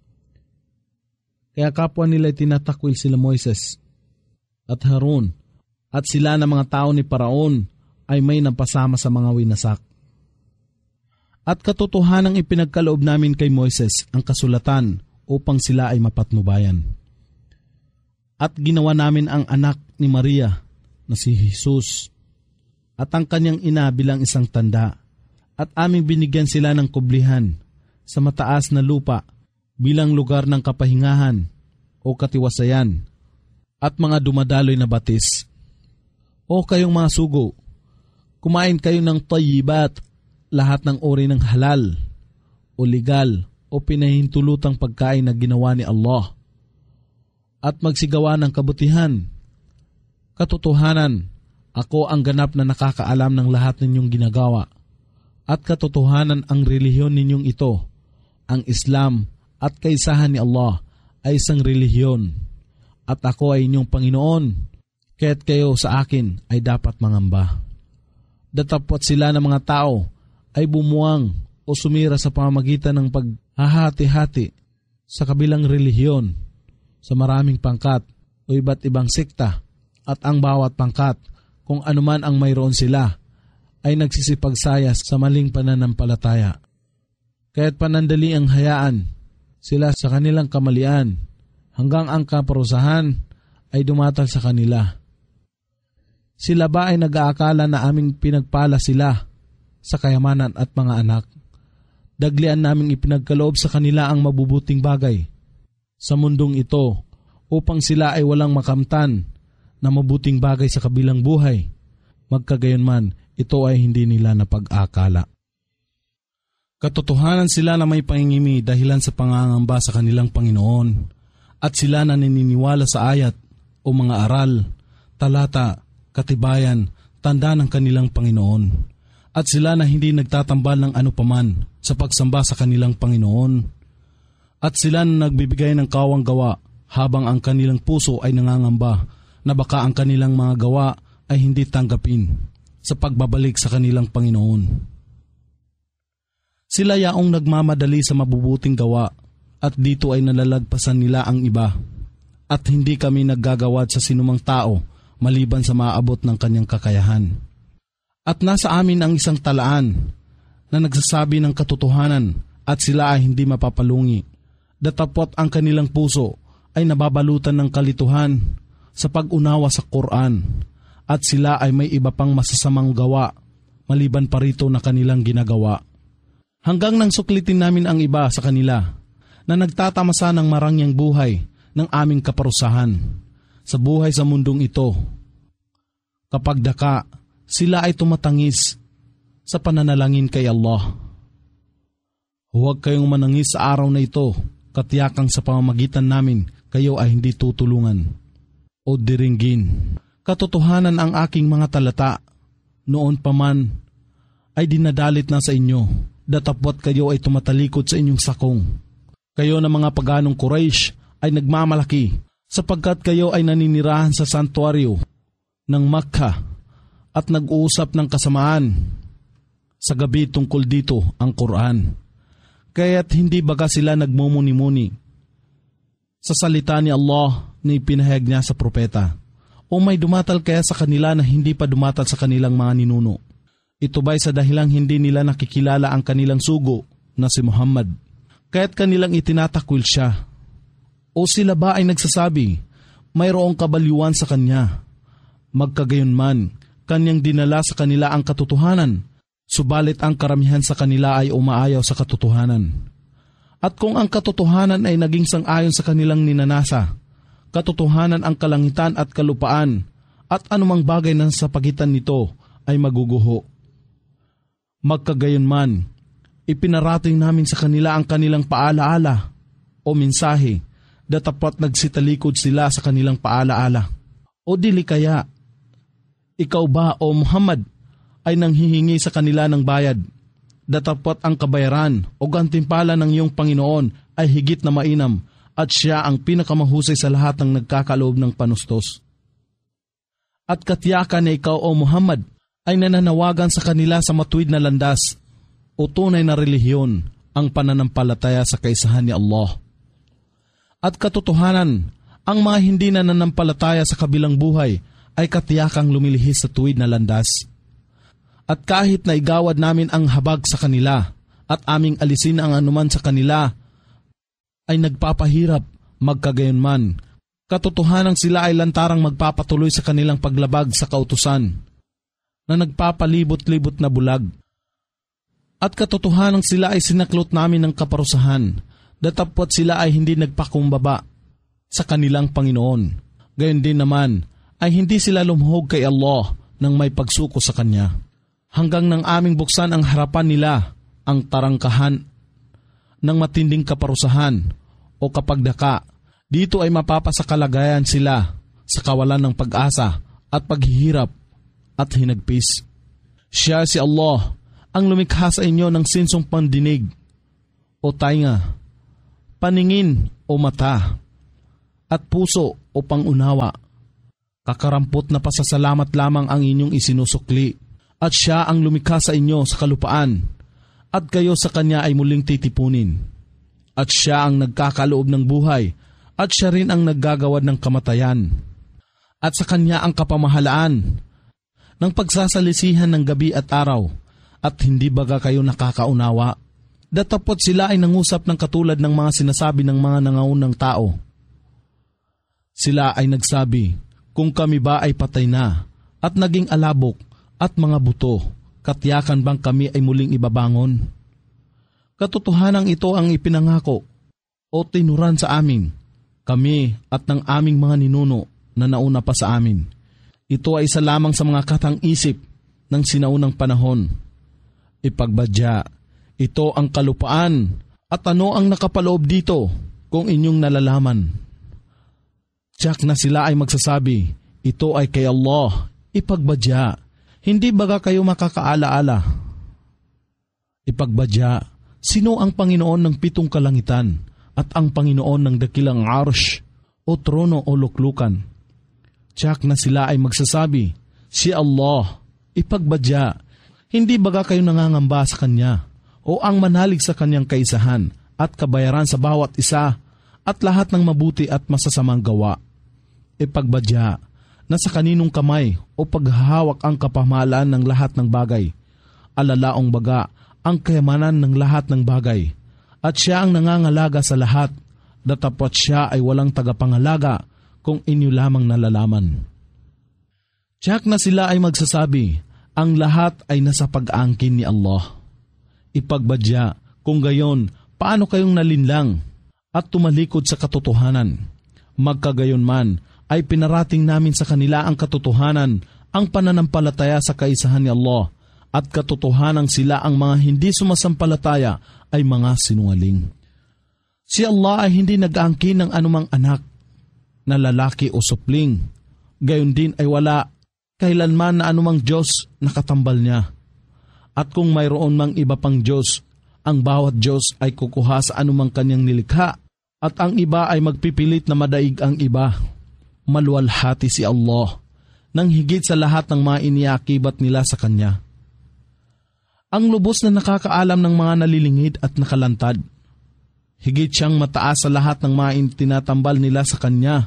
Kaya kapwa nila tinatakwil sila Moises at Harun, at sila na mga tao ni Paraon ay may napasama sa mga winasak. At katotohanang ipinagkaloob namin kay Moises ang kasulatan upang sila ay mapatnubayan. At ginawa namin ang anak ni Maria na si Jesus at ang kanyang ina bilang isang tanda, at aming binigyan sila ng kublihan sa mataas na lupa bilang lugar ng kapahingahan o katiwasayan at mga dumadaloy na batis. O kayong mga sugo, kumain kayo ng tayyibat, lahat ng uri ng halal o legal o pinahintulutang pagkain na ginawa ni Allah, at magsigawa ng kabutihan. Katotohanan, ako ang ganap na nakakaalam ng lahat ninyong ginagawa, at katotohanan ang relihiyon ninyong ito, ang Islam at kaisahan ni Allah ay isang relihiyon, at ako ay inyong Panginoon, kaya't kayo sa akin ay dapat mangamba. Datapwat sila ng mga tao ay bumuwang o sumira sa pamamagitan ng paghahati-hati sa kabilang relihiyon, sa maraming pangkat o iba't ibang sekta, at ang bawat pangkat, kung anuman ang mayroon sila, ay nagsisipagsaya sa maling pananampalataya. Kaya't panandali ang hayaan sila sa kanilang kamalian hanggang ang kaparusahan ay dumatal sa kanila. Sila ba ay nag-aakala na aming pinagpala sila sa kayamanan at mga anak? Daglian naming ipinagkaloob sa kanila ang mabubuting bagay sa mundong ito upang sila ay walang makamtan na mabuting bagay sa kabilang buhay. Magkagayunman, ito ay hindi nila napag-akala. Katotohanan sila na may pangingimi dahilan sa pangangamba sa kanilang Panginoon, at sila na naniniwala sa ayat o mga aral, talata, katibayan, tanda ng kanilang Panginoon, at sila na hindi nagtatambal ng anupaman sa pagsamba sa kanilang Panginoon, at sila na nagbibigay ng kawang gawa habang ang kanilang puso ay nangangamba na baka ang kanilang mga gawa ay hindi tanggapin sa pagbabalik sa kanilang Panginoon. Sila yaong nagmamadali sa mabubuting gawa, at dito ay nalalagpasan nila ang iba, at hindi kami naggagawad sa sinumang tao maliban sa maabot ng kanyang kakayahan. At nasa amin ang isang talaan na nagsasabi ng katotohanan, at sila ay hindi mapapalungi. Datapwat ang kanilang puso ay nababalutan ng kalituhan sa pag-unawa sa Quran, at sila ay may iba pang masasamang gawa maliban pa rito na kanilang ginagawa. Hanggang nang suklitin namin ang iba sa kanila na nagtatamasa ng marangyang buhay ng aming kaparusahan sa buhay sa mundong ito. Kapag daka, sila ay tumatangis sa pananalangin kay Allah. Huwag kayong manangis sa araw na ito, katiyakang sa pamamagitan namin kayo ay hindi tutulungan o diringgin. Katotohanan ang aking mga talata, noon pa man ay dinadalit na sa inyo, datapwat kayo ay tumatalikod sa inyong sakong. Kayo na mga paganong Quraysh ay nagmamalaki, sapagkat kayo ay naninirahan sa santuaryo ng Makkah at nag-uusap ng kasamaan sa gabi tungkol dito ang Quran. Kaya't hindi baga sila nagmumuni-muni sa salita ni Allah na ipinahayag niya sa propeta, o may dumatal kaya sa kanila na hindi pa dumatal sa kanilang mga ninuno? Ito ba'y sa dahilang hindi nila nakikilala ang kanilang sugo na si Muhammad, kaya't kanilang itinatakwil siya? O sila ba ay nagsasabi, mayroong kabaliwan sa kanya? Magkagayunman, kanyang dinala sa kanila ang katotohanan, subalit ang karamihan sa kanila ay umaayaw sa katotohanan. At kung ang katotohanan ay naging sang-ayon sa kanilang ninanasa, katotohanan ang kalangitan at kalupaan, at anumang bagay na sa pagitan nito ay maguguho. Magkagayunman, ipinarating namin sa kanila ang kanilang paalaala o mensahe, datapat nagsitalikod sila sa kanilang paalaala. O dili kaya, ikaw ba o Muhammad ay nanghihingi sa kanila ng bayad, datapat ang kabayaran o gantimpala ng iyong Panginoon ay higit na mainam, at siya ang pinakamahusay sa lahat ng nagkakaloob ng panustos. At katiyakan na ikaw o Muhammad ay nananawagan sa kanila sa matuwid na landas o tunay na relihiyon, ang pananampalataya sa kaisahan ni Allah. At katotohanan, ang mga hindi nananampalataya sa kabilang buhay ay katiyakang lumilihis sa tuwid na landas. At kahit na igawad namin ang habag sa kanila at aming alisin ang anuman sa kanila, ay nagpapahirap, magkagayunman, katotohanan sila ay lantarang magpapatuloy sa kanilang paglabag sa kautusan na nagpapalibot-libot na bulag. At katotohanan sila ay sinaklot namin ng kaparusahan, datapwat sila ay hindi nagpakumbaba sa kanilang Panginoon. Gayon din naman ay hindi sila lumuhog kay Allah nang may pagsuko sa Kanya, hanggang nang aming buksan ang harapan nila ang tarangkahan ng matinding kaparusahan o kapag daka. Dito ay mapapasakalagayan sila sa kawalan ng pag-asa at paghihirap at hinagpis. Siya si Allah ang lumikha sa inyo ng sinsong pandinig o tainga, paningin o mata, at puso o pangunawa. Kakarampot na pasasalamat lamang ang inyong isinusukli, at siya ang lumikha sa inyo sa kalupaan, at kayo sa kanya ay muling titipunin. At siya ang nagkakaloob ng buhay, at siya rin ang naggagawad ng kamatayan. At sa kanya ang kapamahalaan ng pagsasalisihan ng gabi at araw, at hindi baga kayo nakakaunawa? Datapot sila ay nangusap ng katulad ng mga sinasabi ng mga nangaunang tao. Sila ay nagsabi, kung kami ba ay patay na, at naging alabok, at mga buto, katiyakan bang kami ay muling ibabangon? Katotohanan ito ang ipinangako o tinuran sa amin, kami at ng aming mga ninuno na nauna pa sa amin. Ito ay isa lamang sa mga katang-isip ng sinaunang panahon. Ipagbadya, ito ang kalupaan, at ano ang nakapaloob dito kung inyong nalalaman? Tiyak na sila ay magsasabi, ito ay kay Allah. Ipagbadya, hindi baga kayo makakaala-ala? Ipagbadya, sino ang Panginoon ng pitong kalangitan at ang Panginoon ng dakilang arsh o trono o luklukan? Tiyak na sila ay magsasabi, si Allah. Ipagbadya, hindi baga kayo nangangamba sa Kanya o ang manalig sa Kanyang kaisahan at kabayaran sa bawat isa at lahat ng mabuti at masasamang gawa? Ipagbadya, na sa kaninong kamay o paghahawak ang kapamahalaan ng lahat ng bagay, alalaong baga ang kayamanan ng lahat ng bagay, at siya ang nangangalaga sa lahat, datapot siya ay walang tagapangalaga kung inyo lamang nalalaman. Tiyak na sila ay magsasabi, ang lahat ay nasa pag-aangkin ni Allah. Ipagbadya, kung gayon, paano kayong nalinlang at tumalikod sa katotohanan? Magkagayon man, ay pinarating namin sa kanila ang katotohanan, ang pananampalataya sa kaisahan ni Allah, at katotohanan sila ang mga hindi sumasampalataya ay mga sinungaling. Si Allah ay hindi nag-aangkin ng anumang anak na lalaki o supling. Gayon din ay wala kailanman na anumang Diyos na katambal niya. At kung mayroon mang iba pang Diyos, ang bawat Diyos ay kukuha sa anumang kanyang nilikha, at ang iba ay magpipilit na madaig ang iba. Maluwalhati si Allah nang higit sa lahat ng mga iniakibat nila sa Kanya. Ang lubos na nakakaalam ng mga nalilingid at nakalantad. Higit siyang mataas sa lahat ng mga tinatambal nila sa Kanya.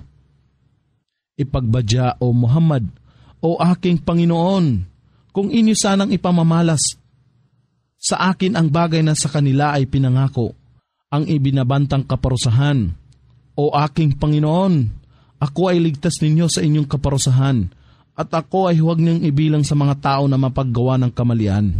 Ipagbadya, O Muhammad, O aking Panginoon, kung inyo sanang ipamamalas sa akin ang bagay na sa kanila ay pinangako, ang ibinabantang kaparusahan. O aking Panginoon, ako ay ligtas ninyo sa inyong kaparusahan, at ako ay huwag niyong ibilang sa mga tao na mapaggawa ng kamalian.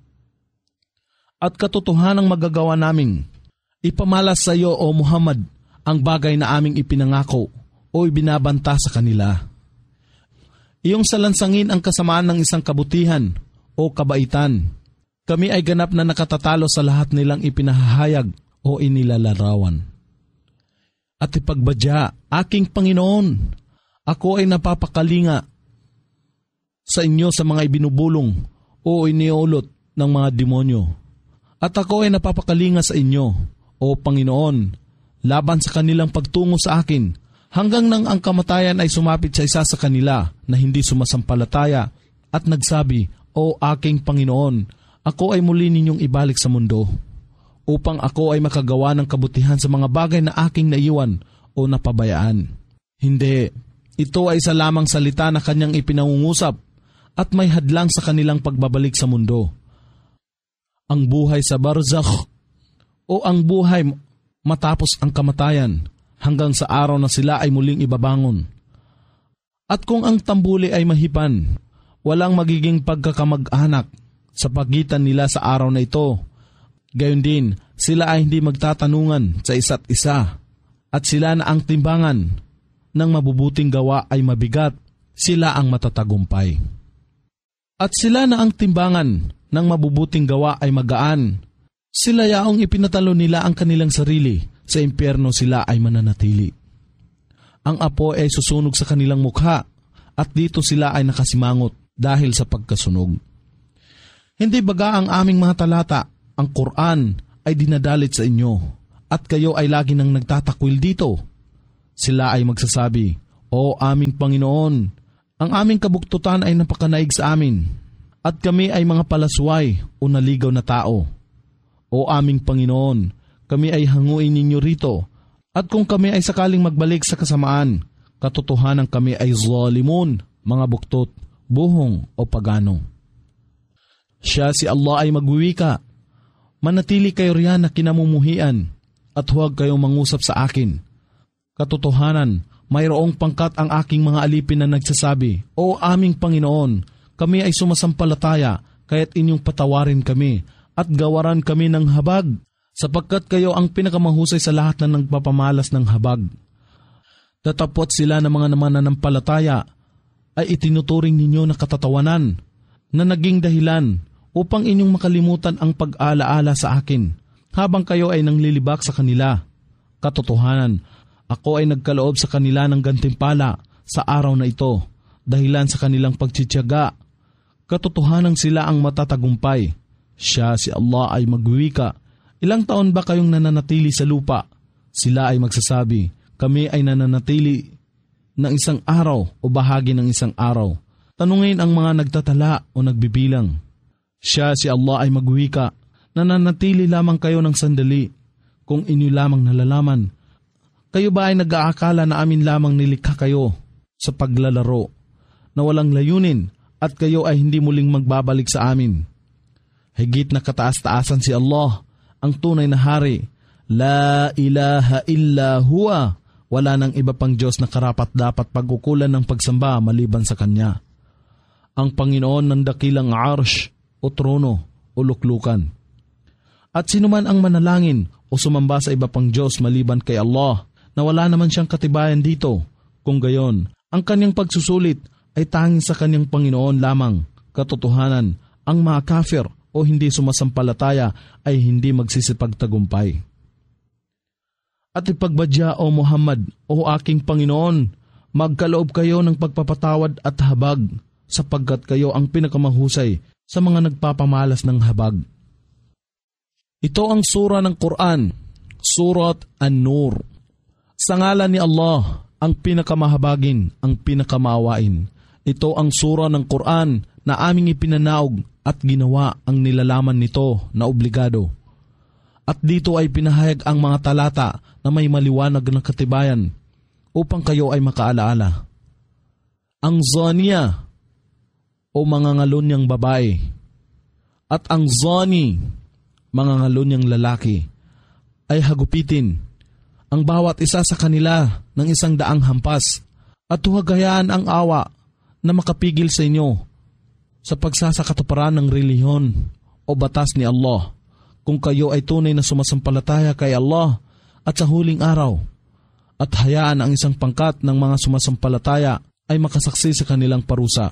At katotohanang magagawa naming ipamalas sa iyo, O Muhammad, ang bagay na aming ipinangako o ibinabanta sa kanila. Iyong salansangin ang kasamaan ng isang kabutihan o kabaitan. Kami ay ganap na nakatatalo sa lahat nilang ipinahahayag o inilalarawan. At ipagbadya, aking Panginoon, ako ay napapakalinga sa inyo sa mga ibinubulong o iniulot ng mga demonyo. At ako ay napapakalinga sa inyo, O Panginoon, laban sa kanilang pagtungo sa akin, hanggang nang ang kamatayan ay sumapit sa isa sa kanila na hindi sumasampalataya at nagsabi, O aking Panginoon, ako ay muli ninyong ibalik sa mundo, upang ako ay makagawa ng kabutihan sa mga bagay na aking naiwan o napabayaan. Hindi, ito ay isa lamang salita na kanyang ipinangungusap at may hadlang sa kanilang pagbabalik sa mundo. Ang buhay sa barzakh o ang buhay matapos ang kamatayan hanggang sa araw na sila ay muling ibabangon. At kung ang tambuli ay mahipan, walang magiging pagkakamag-anak sa pagitan nila sa araw na ito. Gayon din, sila ay hindi magtatanungan sa isa't isa, at sila na ang timbangan ng mabubuting gawa ay mabigat, sila ang matatagumpay. At sila na ang timbangan ng mabubuting gawa ay magaan, sila yaong ipinatalo nila ang kanilang sarili, sa impyerno sila ay mananatili. Ang apoy ay susunog sa kanilang mukha, at dito sila ay nakasimangot dahil sa pagkasunog. Hindi baga ang aming mga talata, ang Quran, ay dinadalit sa inyo, at kayo ay lagi nang nagtatakwil dito? Sila ay magsasabi, O aming Panginoon, ang aming kabuktutan ay napakanaig sa amin, at kami ay mga palasway o naligaw na tao. O aming Panginoon, kami ay hanguin ninyo rito, at kung kami ay sakaling magbalik sa kasamaan, katotohanan kami ay zalimun, mga buktot, buhong o pagano. Siya si Allah ay magwiwika, manatili kayo riyan na kinamumuhian, at huwag kayong mangusap sa akin. Katotohanan, mayroong pangkat ang aking mga alipin na nagsasabi, O aming Panginoon, kami ay sumasampalataya, kaya't inyong patawarin kami, at gawaran kami ng habag, sapagkat kayo ang pinakamahusay sa lahat na nagpapamalas ng habag. Tatapot sila ng mga mananampalataya, ay itinuturing ninyo na katatawanan, na naging dahilan upang inyong makalimutan ang pag-alaala sa akin, habang kayo ay nanglilibak sa kanila. Katotohanan, ako ay nagkaloob sa kanila ng gantimpala sa araw na ito, dahilan sa kanilang pagtsityaga. Katotohanan sila ang matatagumpay. Siya si Allah ay magwiwika, ilang taon ba kayong nananatili sa lupa? Sila ay magsasabi, kami ay nananatili ng isang araw o bahagi ng isang araw. Tanungin ang mga nagtatala o nagbibilang. Siya si Allah ay magwika, nananatili lamang kayo ng sandali, kung inyo lamang nalalaman. Kayo ba ay nag-aakala na amin lamang nilikha kayo sa paglalaro, na walang layunin, at kayo ay hindi muling magbabalik sa amin? Higit na kataas-taasan si Allah, ang tunay na hari. La ilaha illa huwa. Wala nang iba pang Diyos na karapat dapat pagkukulan ng pagsamba maliban sa Kanya. Ang Panginoon ng dakilang arsh o trono o luklukan. At sinuman ang manalangin o sumamba sa iba pang Diyos maliban kay Allah, na wala naman siyang katibayan dito, kung gayon, ang kanyang pagsusulit ay tanging sa kanyang Panginoon lamang. Katotohanan, ang mga kafir o hindi sumasampalataya ay hindi magsisipagtagumpay. At ipagbadya, O Muhammad, O aking Panginoon, magkaloob kayo ng pagpapatawad at habag, sapagkat kayo ang pinakamahusay sa mga nagpapamalas ng habag. Ito ang sura ng Quran, Surat An-Nur. Sa ngalan ni Allah, ang pinakamahabagin, ang pinakamaawain. Ito ang sura ng Quran na aming ipinanaog at ginawa ang nilalaman nito na obligado. At dito ay pinahayag ang mga talata na may maliwanag na katibayan upang kayo ay makaalaala. Ang zaniya o mga ngalunyang babae at ang zani, mga ngalunyang lalaki, ay hagupitin ang bawat isa sa kanila ng isang daang hampas, at huwag hayaan ang awa na makapigil sa inyo sa pagsasakatuparan ng relihiyon o batas ni Allah, kung kayo ay tunay na sumasampalataya kay Allah at sa huling araw, at hayaan ang isang pangkat ng mga sumasampalataya ay makasaksi sa kanilang parusa.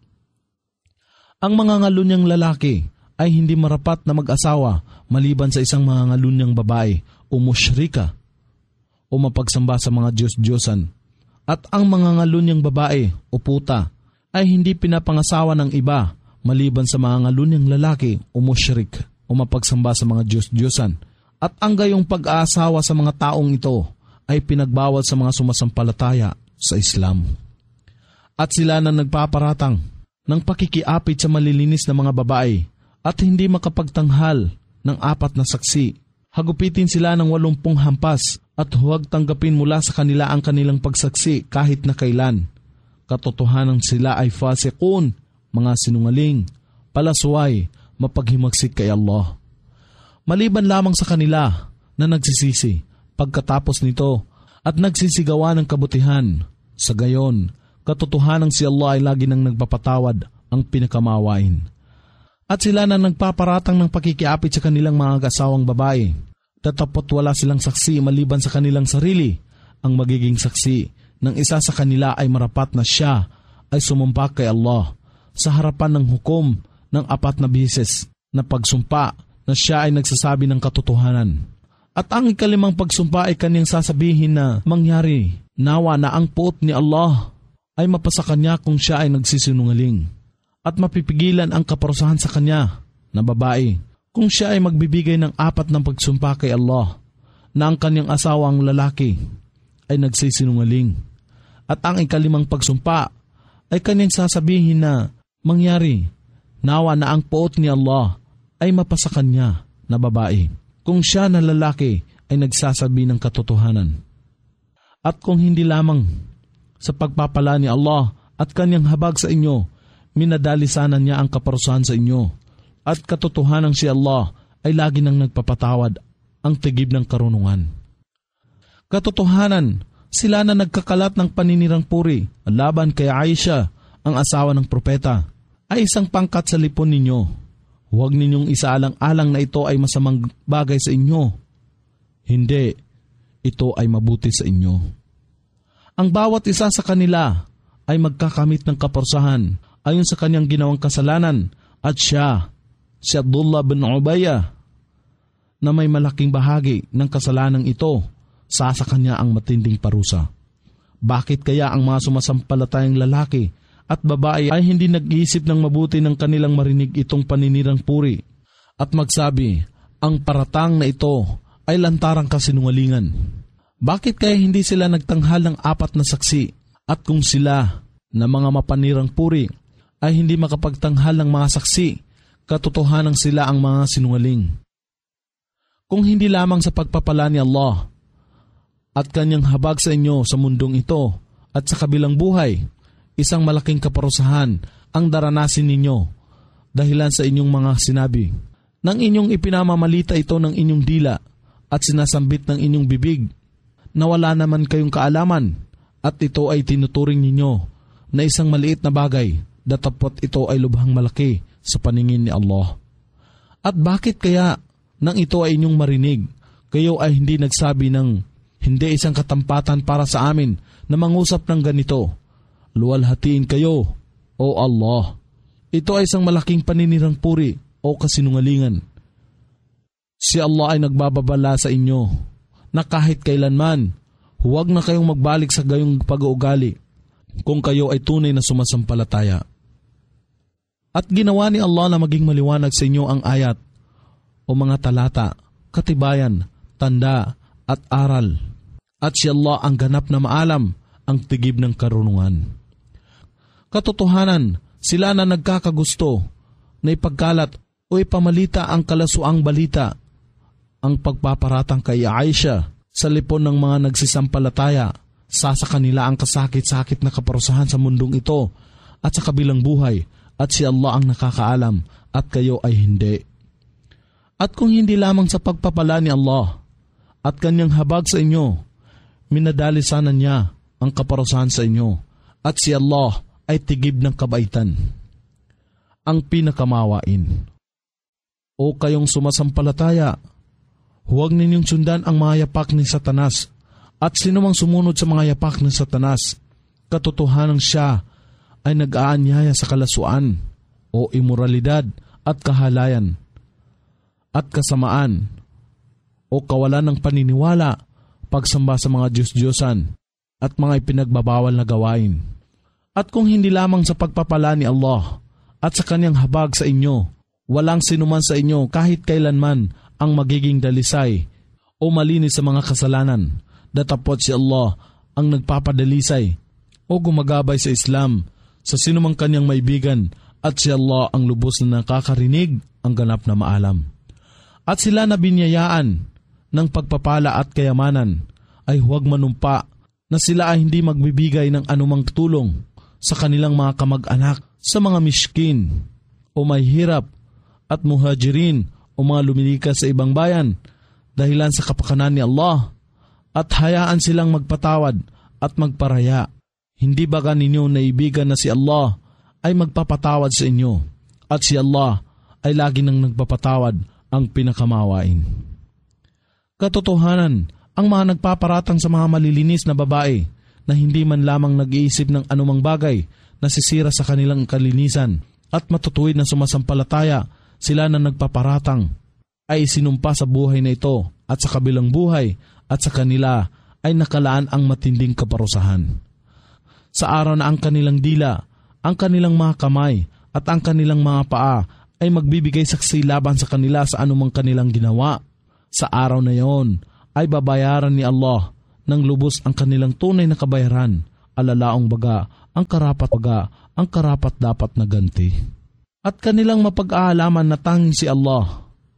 Ang mga ngalunyang lalaki ay hindi marapat na mag-asawa maliban sa isang mga ngalunyang babae o musyrika o mapagsamba sa mga Diyos-Diyosan. At ang mga ngalunyang babae o puta ay hindi pinapangasawa ng iba maliban sa mga ngalunyang lalaki o musyrik o mapagsamba sa mga Diyos-Diyosan. At ang gayong pag-aasawa sa mga taong ito ay pinagbawal sa mga sumasampalataya sa Islam. At sila na nagpaparatang ng pakikiapit sa malilinis na mga babae at hindi makapagtanghal ng apat na saksi. Hagupitin sila ng walumpung hampas at huwag tanggapin mula sa kanila ang kanilang pagsaksi kahit na kailan. Katotohanan sila ay fasikun, mga sinungaling, palasway, mapaghimagsik kay Allah. Maliban lamang sa kanila na nagsisisi pagkatapos nito at nagsisigawa ng kabutihan. Sa gayon, katotohanan si Allah ay lagi nang nagpapatawad, ang pinakamawain. At sila na nagpaparatang ng pakikiapit sa kanilang mga asawang babae, tatapot wala silang saksi maliban sa kanilang sarili. Ang magiging saksi ng isa sa kanila ay marapat na siya ay sumumpa kay Allah sa harapan ng hukom ng apat na bises na pagsumpa na siya ay nagsasabi ng katotohanan. At ang ikalimang pagsumpa ay kanyang sasabihin na mangyari, nawa na ang puot ni Allah ay mapasa kanya kung siya ay nagsisinungaling, at mapipigilan ang kaparusahan sa kanya na babae kung siya ay magbibigay ng apat ng pagsumpa kay Allah na ang kanyang asawang lalaki ay nagsisinungaling at ang ikalimang pagsumpa ay kanyang sasabihin na mangyari nawa na ang poot ni Allah ay mapasa kanya na babae kung siya na lalaki ay nagsasabi ng katotohanan. At kung hindi lamang sa pagpapala ni Allah at kanyang habag sa inyo, minadalisanan niya ang kaparusahan sa inyo at katotohanan si Allah ay lagi nang nagpapatawad ang tigib ng karunungan. Katotohanan, sila na nagkakalat ng paninirang puri laban kay Aisha, ang asawa ng propeta, ay isang pangkat sa lipon ninyo. Huwag ninyong isaalang-alang na ito ay masamang bagay sa inyo. Hindi, ito ay mabuti sa inyo. Ang bawat isa sa kanila ay magkakamit ng kaparusahan ayon sa kanyang ginawang kasalanan at siya, si Abdullah bin Ubayya, na may malaking bahagi ng kasalanang ito, sa sa kanya ang matinding parusa. Bakit kaya ang mga sumasampalatayang lalaki at babae ay hindi nag-iisip ng mabuti ng kanilang marinig itong paninirang puri at magsabi, ang paratang na ito ay lantarang kasinungalingan? Bakit kaya hindi sila nagtanghal ng apat na saksi at kung sila na mga mapanirang puri ay hindi makapagtanghal ng mga saksi, katotohanan sila ang mga sinungaling? Kung hindi lamang sa pagpapala ni Allah at kanyang habag sa inyo sa mundong ito at sa kabilang buhay, isang malaking kaparusahan ang daranasin ninyo dahilan sa inyong mga sinabi. Nang inyong ipinamamalita ito ng inyong dila at sinasambit ng inyong bibig, na wala naman kayong kaalaman at ito ay tinuturing ninyo na isang maliit na bagay, datapot ito ay lubhang malaki sa paningin ni Allah. At bakit kaya nang ito ay inyong marinig, kayo ay hindi nagsabi ng hindi isang katampatan para sa amin na mangusap ng ganito? Luwalhatiin kayo, O Allah. Ito ay isang malaking paninirang puri o kasinungalingan. Si Allah ay nagbababala sa inyo na kahit kailanman, huwag na kayong magbalik sa gayong pag-uugali kung kayo ay tunay na sumasampalataya. At ginawa ni Allah na maging maliwanag sa inyo ang ayat o mga talata, katibayan, tanda at aral. At si Allah ang ganap na maalam ang tigib ng karunungan. Katotohanan, sila na nagkakagusto na ipagkalat o ipamalita ang kalasuang balita, ang pagpaparatang kay Aisha sa lipon ng mga nagsisampalataya, sa sa kanila ang kasakit-sakit na kaparusahan sa mundong ito at sa kabilang buhay, at si Allah ang nakakaalam at kayo ay hindi. At kung hindi lamang sa pagpapala ni Allah at kanyang habag sa inyo, minadalisanan niya ang kaparusahan sa inyo at si Allah ay tigib ng kabaitan, ang pinakamawain. O kayong sumasampalataya, huwag ninyong sundan ang mga yapak ni Satanas at sinumang sumunod sa mga yapak ni Satanas, katotohanan siya ay nag-aanyaya sa kalasuan o imoralidad at kahalayan at kasamaan o kawalan ng paniniwala, pagsamba sa mga Diyos-Diyosan at mga ipinagbabawal na gawain. At kung hindi lamang sa pagpapala ni Allah at sa kanyang habag sa inyo, walang sinuman sa inyo kahit kailanman ang magiging dalisay o malinis sa mga kasalanan, datapot si Allah ang nagpapadalisay o gumagabay sa Islam sa sinumang kanyang maibigan at si Allah ang lubos na nakakarinig ang ganap na maalam. At sila na binyayaan ng pagpapala at kayamanan ay huwag manumpa na sila ay hindi magbibigay ng anumang tulong sa kanilang mga kamag-anak, sa mga miskin o may hirap at muhajirin o mga lumilikas sa ibang bayan dahilan sa kapakanan ni Allah, at hayaan silang magpatawad at magparaya. Hindi ba ninyo naibigan na si Allah ay magpapatawad sa inyo at si Allah ay lagi nang nagpapatawad, ang pinakamawain? Katotohanan, ang mga nagpaparatang sa mga malilinis na babae na hindi man lamang nag-iisip ng anumang bagay na sisira sa kanilang kalinisan at matutuwid na sumasampalataya, sila na nagpaparatang ay sinumpa sa buhay na ito at sa kabilang buhay at sa kanila ay nakalaan ang matinding kaparusahan. Sa araw na ang kanilang dila, ang kanilang mga kamay at ang kanilang mga paa ay magbibigay saksi laban sa kanila sa anumang kanilang ginawa. Sa araw na yon ay babayaran ni Allah ng lubos ang kanilang tunay na kabayaran, alalaong baga ang karapat baga ang karapat dapat na ganti. At kanilang mapag-aalaman na tanging si Allah